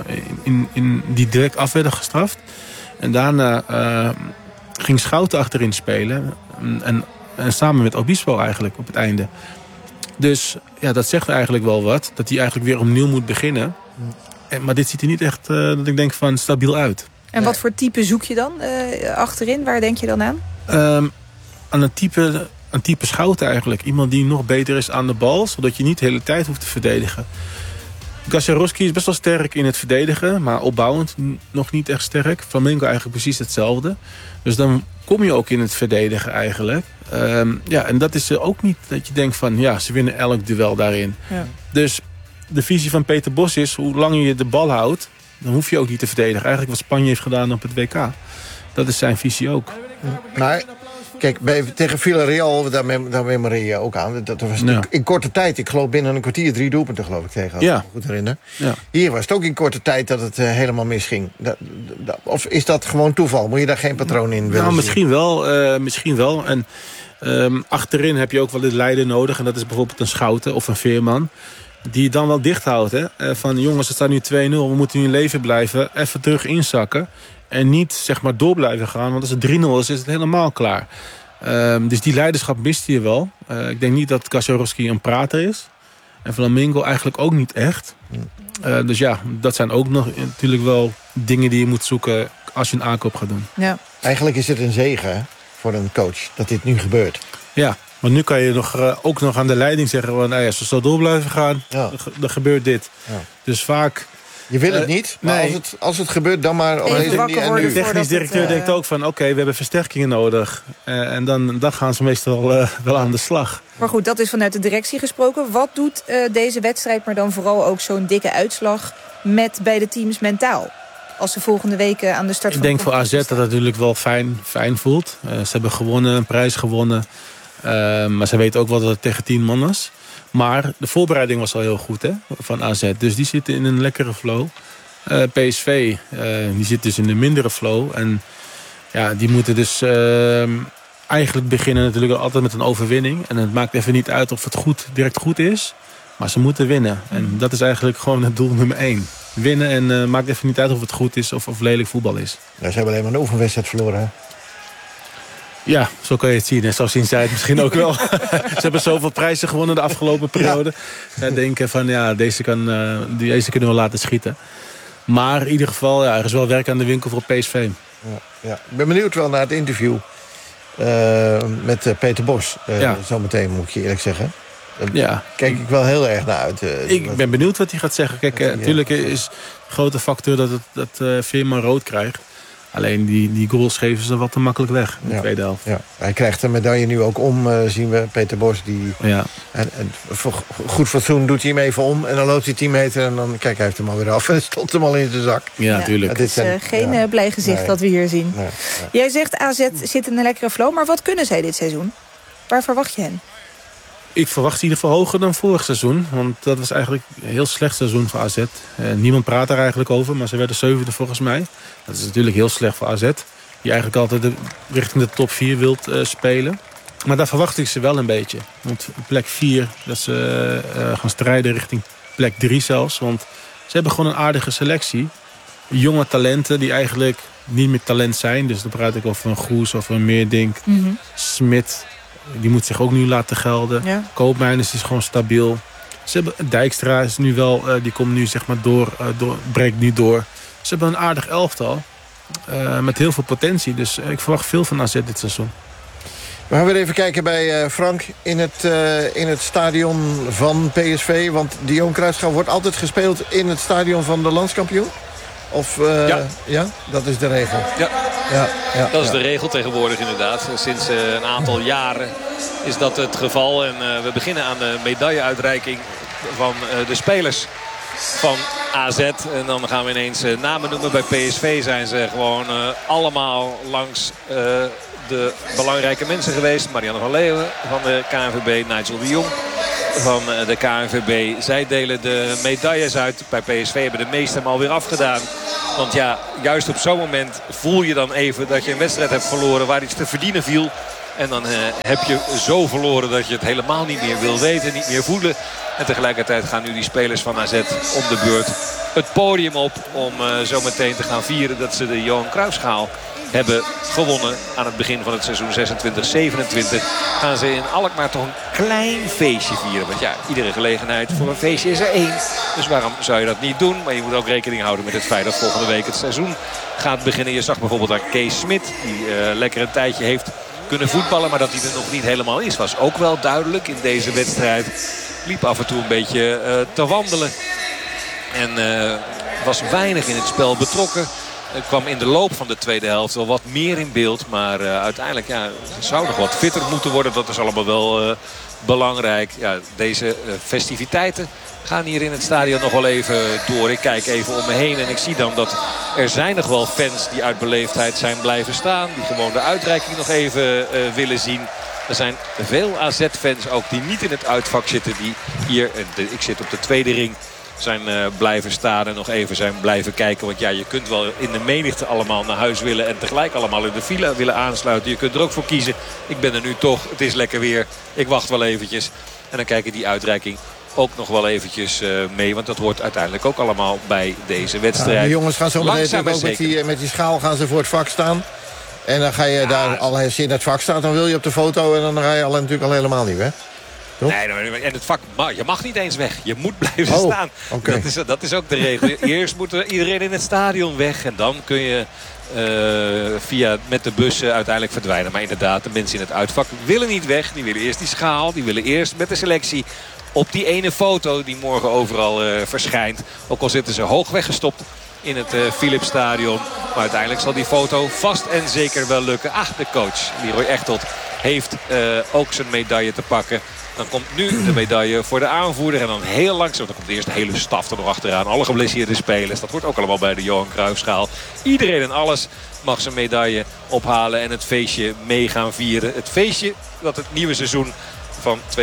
[SPEAKER 5] die direct af werden gestraft. En daarna ging Schouten achterin spelen. En samen met Obispo eigenlijk op het einde. Dus ja, dat zegt eigenlijk wel wat. Dat hij eigenlijk weer opnieuw moet beginnen. Maar dit ziet er niet echt, dat ik denk van, stabiel uit.
[SPEAKER 4] En wat voor type zoek je dan achterin? Waar denk je dan aan?
[SPEAKER 5] Aan een type Schouten eigenlijk. Iemand die nog beter is aan de bal. Zodat je niet de hele tijd hoeft te verdedigen. Gajarowski is best wel sterk in het verdedigen. Maar opbouwend nog niet echt sterk. Flamingo eigenlijk precies hetzelfde. Dus dan kom je ook in het verdedigen eigenlijk. En dat is ook niet dat je denkt van... ja, ze winnen elk duel daarin. Ja. Dus de visie van Peter Bos is... hoe langer je de bal houdt... dan hoef je ook niet te verdedigen. Eigenlijk wat Spanje heeft gedaan op het WK. Dat is zijn visie ook.
[SPEAKER 3] Maar kijk, tegen Villarreal, daar memoreer je ook aan. Dat was in korte tijd, ik geloof binnen een kwartier 3 doelpunten geloof ik tegen. Als ik me goed herinner. Ja. Hier was het ook in korte tijd dat het helemaal misging. Of is dat gewoon toeval? Moet je daar geen patroon in willen zien?
[SPEAKER 5] Misschien wel. En achterin heb je ook wel dit leider nodig. En dat is bijvoorbeeld een Schouten of een Veerman. Die je dan wel dicht houdt. Hè? Van jongens, het staat nu 2-0. We moeten nu in leven blijven. Even terug inzakken. En niet zeg maar door blijven gaan. Want als het 3-0 is het helemaal klaar. Dus die leiderschap mist je wel. Ik denk niet dat Gajarowski een prater is. En Flamingo eigenlijk ook niet echt. Dus ja, dat zijn ook nog natuurlijk wel dingen die je moet zoeken als je een aankoop gaat doen. Ja.
[SPEAKER 3] Eigenlijk is het een zegen voor een coach dat dit nu gebeurt.
[SPEAKER 5] Ja, maar nu kan je ook nog aan de leiding zeggen... Van, nou ja, als we zo door blijven gaan, dan gebeurt dit. Ja. Dus vaak...
[SPEAKER 3] Je wil het niet, maar als het gebeurt, dan maar op deze manier.
[SPEAKER 5] De technisch directeur denkt ook van... oké, we hebben versterkingen nodig. En dan gaan ze meestal wel aan de slag.
[SPEAKER 4] Maar goed, dat is vanuit de directie gesproken. Wat doet deze wedstrijd, maar dan vooral ook zo'n dikke uitslag... met beide teams mentaal? Als ze volgende week aan de start
[SPEAKER 5] van de... Ik denk voor AZ dat het natuurlijk wel fijn voelt. Ze hebben gewonnen, een prijs gewonnen. Maar ze weten ook wel dat het tegen 10 man was. Maar de voorbereiding was al heel goed van AZ. Dus die zitten in een lekkere flow. PSV, die zit dus in een mindere flow. En ja, die moeten dus eigenlijk beginnen natuurlijk altijd met een overwinning. En het maakt even niet uit of het direct goed is. Maar ze moeten winnen. En dat is eigenlijk gewoon het doel nummer 1. Winnen en maakt even niet uit of het goed is of lelijk voetbal is.
[SPEAKER 3] Ja, ze hebben alleen maar een oefenwedstrijd verloren, hè?
[SPEAKER 5] Ja, zo kan je het zien. En zo zien zij het misschien ook wel. Ze hebben zoveel prijzen gewonnen de afgelopen periode. Zij denken van, ja, deze kunnen we laten schieten. Maar in ieder geval, ja, er is wel werk aan de winkel voor PSV.
[SPEAKER 3] Ja. Ik ben benieuwd wel naar het interview met Peter Bos. Zometeen, moet ik je eerlijk zeggen. Daar kijk ik wel heel erg naar uit.
[SPEAKER 5] Ik ben benieuwd wat hij gaat zeggen. Kijk, natuurlijk is een grote factor dat Veerman rood krijgt. Alleen die goals geven ze wat te makkelijk weg in de tweede helft. Ja.
[SPEAKER 3] Hij krijgt de medaille nu ook om, zien we. Peter Bos, en voor goed fatsoen doet hij hem even om. En dan loopt hij 10 meter en dan, kijk, hij heeft hem alweer af. En stopt hem al in zijn zak.
[SPEAKER 5] Ja, natuurlijk.
[SPEAKER 4] Het is geen blij gezicht dat we hier zien. Nee. Jij zegt AZ zit in een lekkere flow. Maar wat kunnen zij dit seizoen? Waar verwacht je hen?
[SPEAKER 5] Ik verwacht in ieder geval hoger dan vorig seizoen. Want dat was eigenlijk een heel slecht seizoen voor AZ. Niemand praat er eigenlijk over, maar ze werden 7e volgens mij. Dat is natuurlijk heel slecht voor AZ. Die eigenlijk altijd richting de top 4 wilt spelen. Maar daar verwacht ik ze wel een beetje. Want plek 4, dat ze gaan strijden richting plek 3 zelfs. Want ze hebben gewoon een aardige selectie. Jonge talenten die eigenlijk niet meer talent zijn. Dus dan praat ik over een Goes of een Meerdink. Smit. Die moet zich ook nu laten gelden. Ja. Koopmeiners is gewoon stabiel. Ze hebben, Dijkstra is nu wel, die komt nu zeg maar breekt nu door. Ze hebben een aardig elftal. Met heel veel potentie. Dus ik verwacht veel van AZ dit seizoen.
[SPEAKER 3] We gaan weer even kijken bij Frank in het stadion van PSV. Want de Johan Cruijffschaal wordt altijd gespeeld in het stadion van de landskampioen. Of, ja, dat is de regel.
[SPEAKER 1] Ja, dat is de regel tegenwoordig inderdaad. Sinds een aantal jaren is dat het geval. En we beginnen aan de medailleuitreiking van de spelers van AZ. En dan gaan we ineens namen noemen. Bij PSV zijn ze gewoon allemaal langs de belangrijke mensen geweest. Marianne van Leeuwen van de KNVB, Nigel de Jong van de KNVB. Zij delen de medailles uit. Bij PSV hebben de meesten hem alweer afgedaan. Want ja, juist op zo'n moment voel je dan even dat je een wedstrijd hebt verloren waar iets te verdienen viel. En dan heb je zo verloren dat je het helemaal niet meer wil weten, niet meer voelen. En tegelijkertijd gaan nu die spelers van AZ om de beurt het podium op om zo meteen te gaan vieren dat ze de Johan Cruijffschaal hebben gewonnen aan het begin van het seizoen 26-27. Gaan ze in Alkmaar toch een klein feestje vieren. Want ja, iedere gelegenheid voor een feestje is er één. Dus waarom zou je dat niet doen? Maar je moet ook rekening houden met het feit dat volgende week het seizoen gaat beginnen. Je zag bijvoorbeeld aan Kees Smit, die lekker een tijdje heeft kunnen voetballen. Maar dat hij er nog niet helemaal is, was ook wel duidelijk in deze wedstrijd. Liep af en toe een beetje te wandelen. En was weinig in het spel betrokken. Kwam in de loop van de tweede helft wel wat meer in beeld. Maar uiteindelijk zou nog wat fitter moeten worden. Dat is allemaal wel belangrijk. Ja, deze festiviteiten gaan hier in het stadion nog wel even door. Ik kijk even om me heen en ik zie dan dat er zijn nog wel fans die uit beleefdheid zijn blijven staan. Die gewoon de uitreiking nog even willen zien. Er zijn veel AZ-fans ook die niet in het uitvak zitten. Die hier, ik zit op de tweede ring, zijn blijven staan en nog even zijn blijven kijken. Want ja, je kunt wel in de menigte allemaal naar huis willen en tegelijk allemaal in de file willen aansluiten. Je kunt er ook voor kiezen. Ik ben er nu toch, het is lekker weer. Ik wacht wel eventjes. En dan kijken die uitreiking ook nog wel eventjes mee. Want dat hoort uiteindelijk ook allemaal bij deze wedstrijd.
[SPEAKER 3] De jongens gaan zo meteen ook met die schaal gaan ze voor het vak staan. En dan ga je daar, als je in het vak staat, dan wil je op de foto. En dan ga je natuurlijk al helemaal niet weg.
[SPEAKER 1] Nee, en het vak, maar je mag niet eens weg. Je moet blijven staan. Okay. Dat is ook de regel. Eerst moet iedereen in het stadion weg. En dan kun je met de bussen uiteindelijk verdwijnen. Maar inderdaad, de mensen in het uitvak willen niet weg. Die willen eerst die schaal. Die willen eerst met de selectie op die ene foto die morgen overal verschijnt. Ook al zitten ze hoog weggestopt in het Philipsstadion. Maar uiteindelijk zal die foto vast en zeker wel lukken. De coach Leroy Echtelt heeft ook zijn medaille te pakken. Dan komt nu de medaille voor de aanvoerder. En dan heel langzaam, dan komt eerst de hele staf er nog achteraan. Alle geblesseerde spelers. Dat hoort ook allemaal bij de Johan Cruijffschaal. Iedereen en alles mag zijn medaille ophalen. En het feestje mee gaan vieren. Het feestje dat het nieuwe seizoen van 2026-2027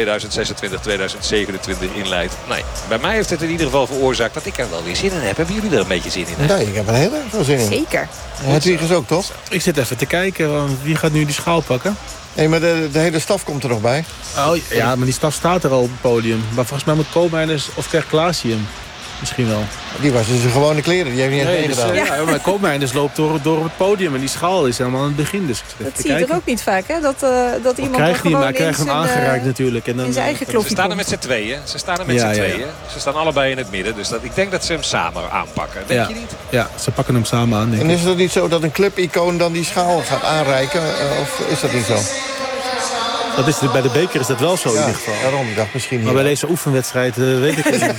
[SPEAKER 1] inleidt. Nee, bij mij heeft het in ieder geval veroorzaakt dat ik er wel weer zin in heb. Hebben jullie er een beetje zin in?
[SPEAKER 3] Nee, ik heb er heel erg veel zin in.
[SPEAKER 4] Zeker.
[SPEAKER 3] Het is ook, toch?
[SPEAKER 5] Ik zit even te kijken. Wie gaat nu die schaal pakken?
[SPEAKER 3] Nee, maar de hele staf komt er nog bij.
[SPEAKER 5] Oh, ja, maar die staf staat er al op het podium. Maar volgens mij moet Koopmeiners of krijgt Klaasje hem. Misschien wel.
[SPEAKER 3] Die was dus een gewone kleren. Die heeft niet eens meegedaan.
[SPEAKER 5] Ja, maar Koopmeiners loopt door op het podium. En die schaal is helemaal aan het begin. Dus
[SPEAKER 4] dat zie je er ook niet vaak, hè? Dat iemand er gewoon
[SPEAKER 5] maar krijgt hem aangereikt natuurlijk. En dan,
[SPEAKER 4] in zijn eigen klofje.
[SPEAKER 1] Ze staan er met z'n tweeën. Ze staan allebei in het midden. Dus ik denk dat ze hem samen aanpakken. Denk je niet?
[SPEAKER 5] Ja, ze pakken hem samen aan.
[SPEAKER 3] En is het niet zo dat een clubicoon dan die schaal gaat aanreiken? Of is dat niet zo?
[SPEAKER 5] Dat is, bij de beker is dat wel zo in ieder geval.
[SPEAKER 3] Daarom, ik dacht misschien niet.
[SPEAKER 5] Maar bij deze oefenwedstrijd weet ik het niet.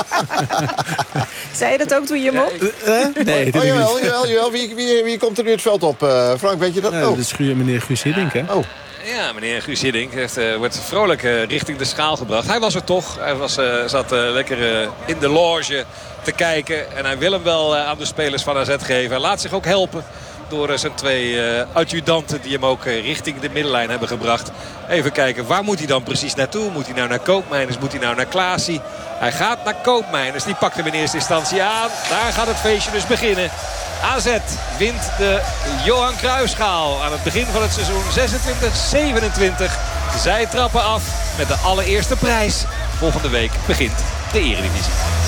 [SPEAKER 4] Zei je dat ook toen je mocht?
[SPEAKER 5] Nee,
[SPEAKER 3] jawel. Wie komt er nu het veld op? Frank, weet je dat?
[SPEAKER 5] Dat is meneer Guus Hiddink, hè?
[SPEAKER 3] Oh.
[SPEAKER 1] Ja, meneer Guus Hiddink wordt vrolijk richting de schaal gebracht. Hij was er toch. Hij zat lekker in de loge te kijken. En hij wil hem wel aan de spelers van AZ geven. Hij laat zich ook helpen door zijn twee adjudanten die hem ook richting de middenlijn hebben gebracht. Even kijken, waar moet hij dan precies naartoe? Moet hij nou naar Koopmeiners? Moet hij nou naar Klaasie? Hij gaat naar Koopmeiners. Die pakt hem in eerste instantie aan. Daar gaat het feestje dus beginnen. AZ wint de Johan Cruijffschaal aan het begin van het seizoen 26-27. Zij trappen af met de allereerste prijs. Volgende week begint de Eredivisie.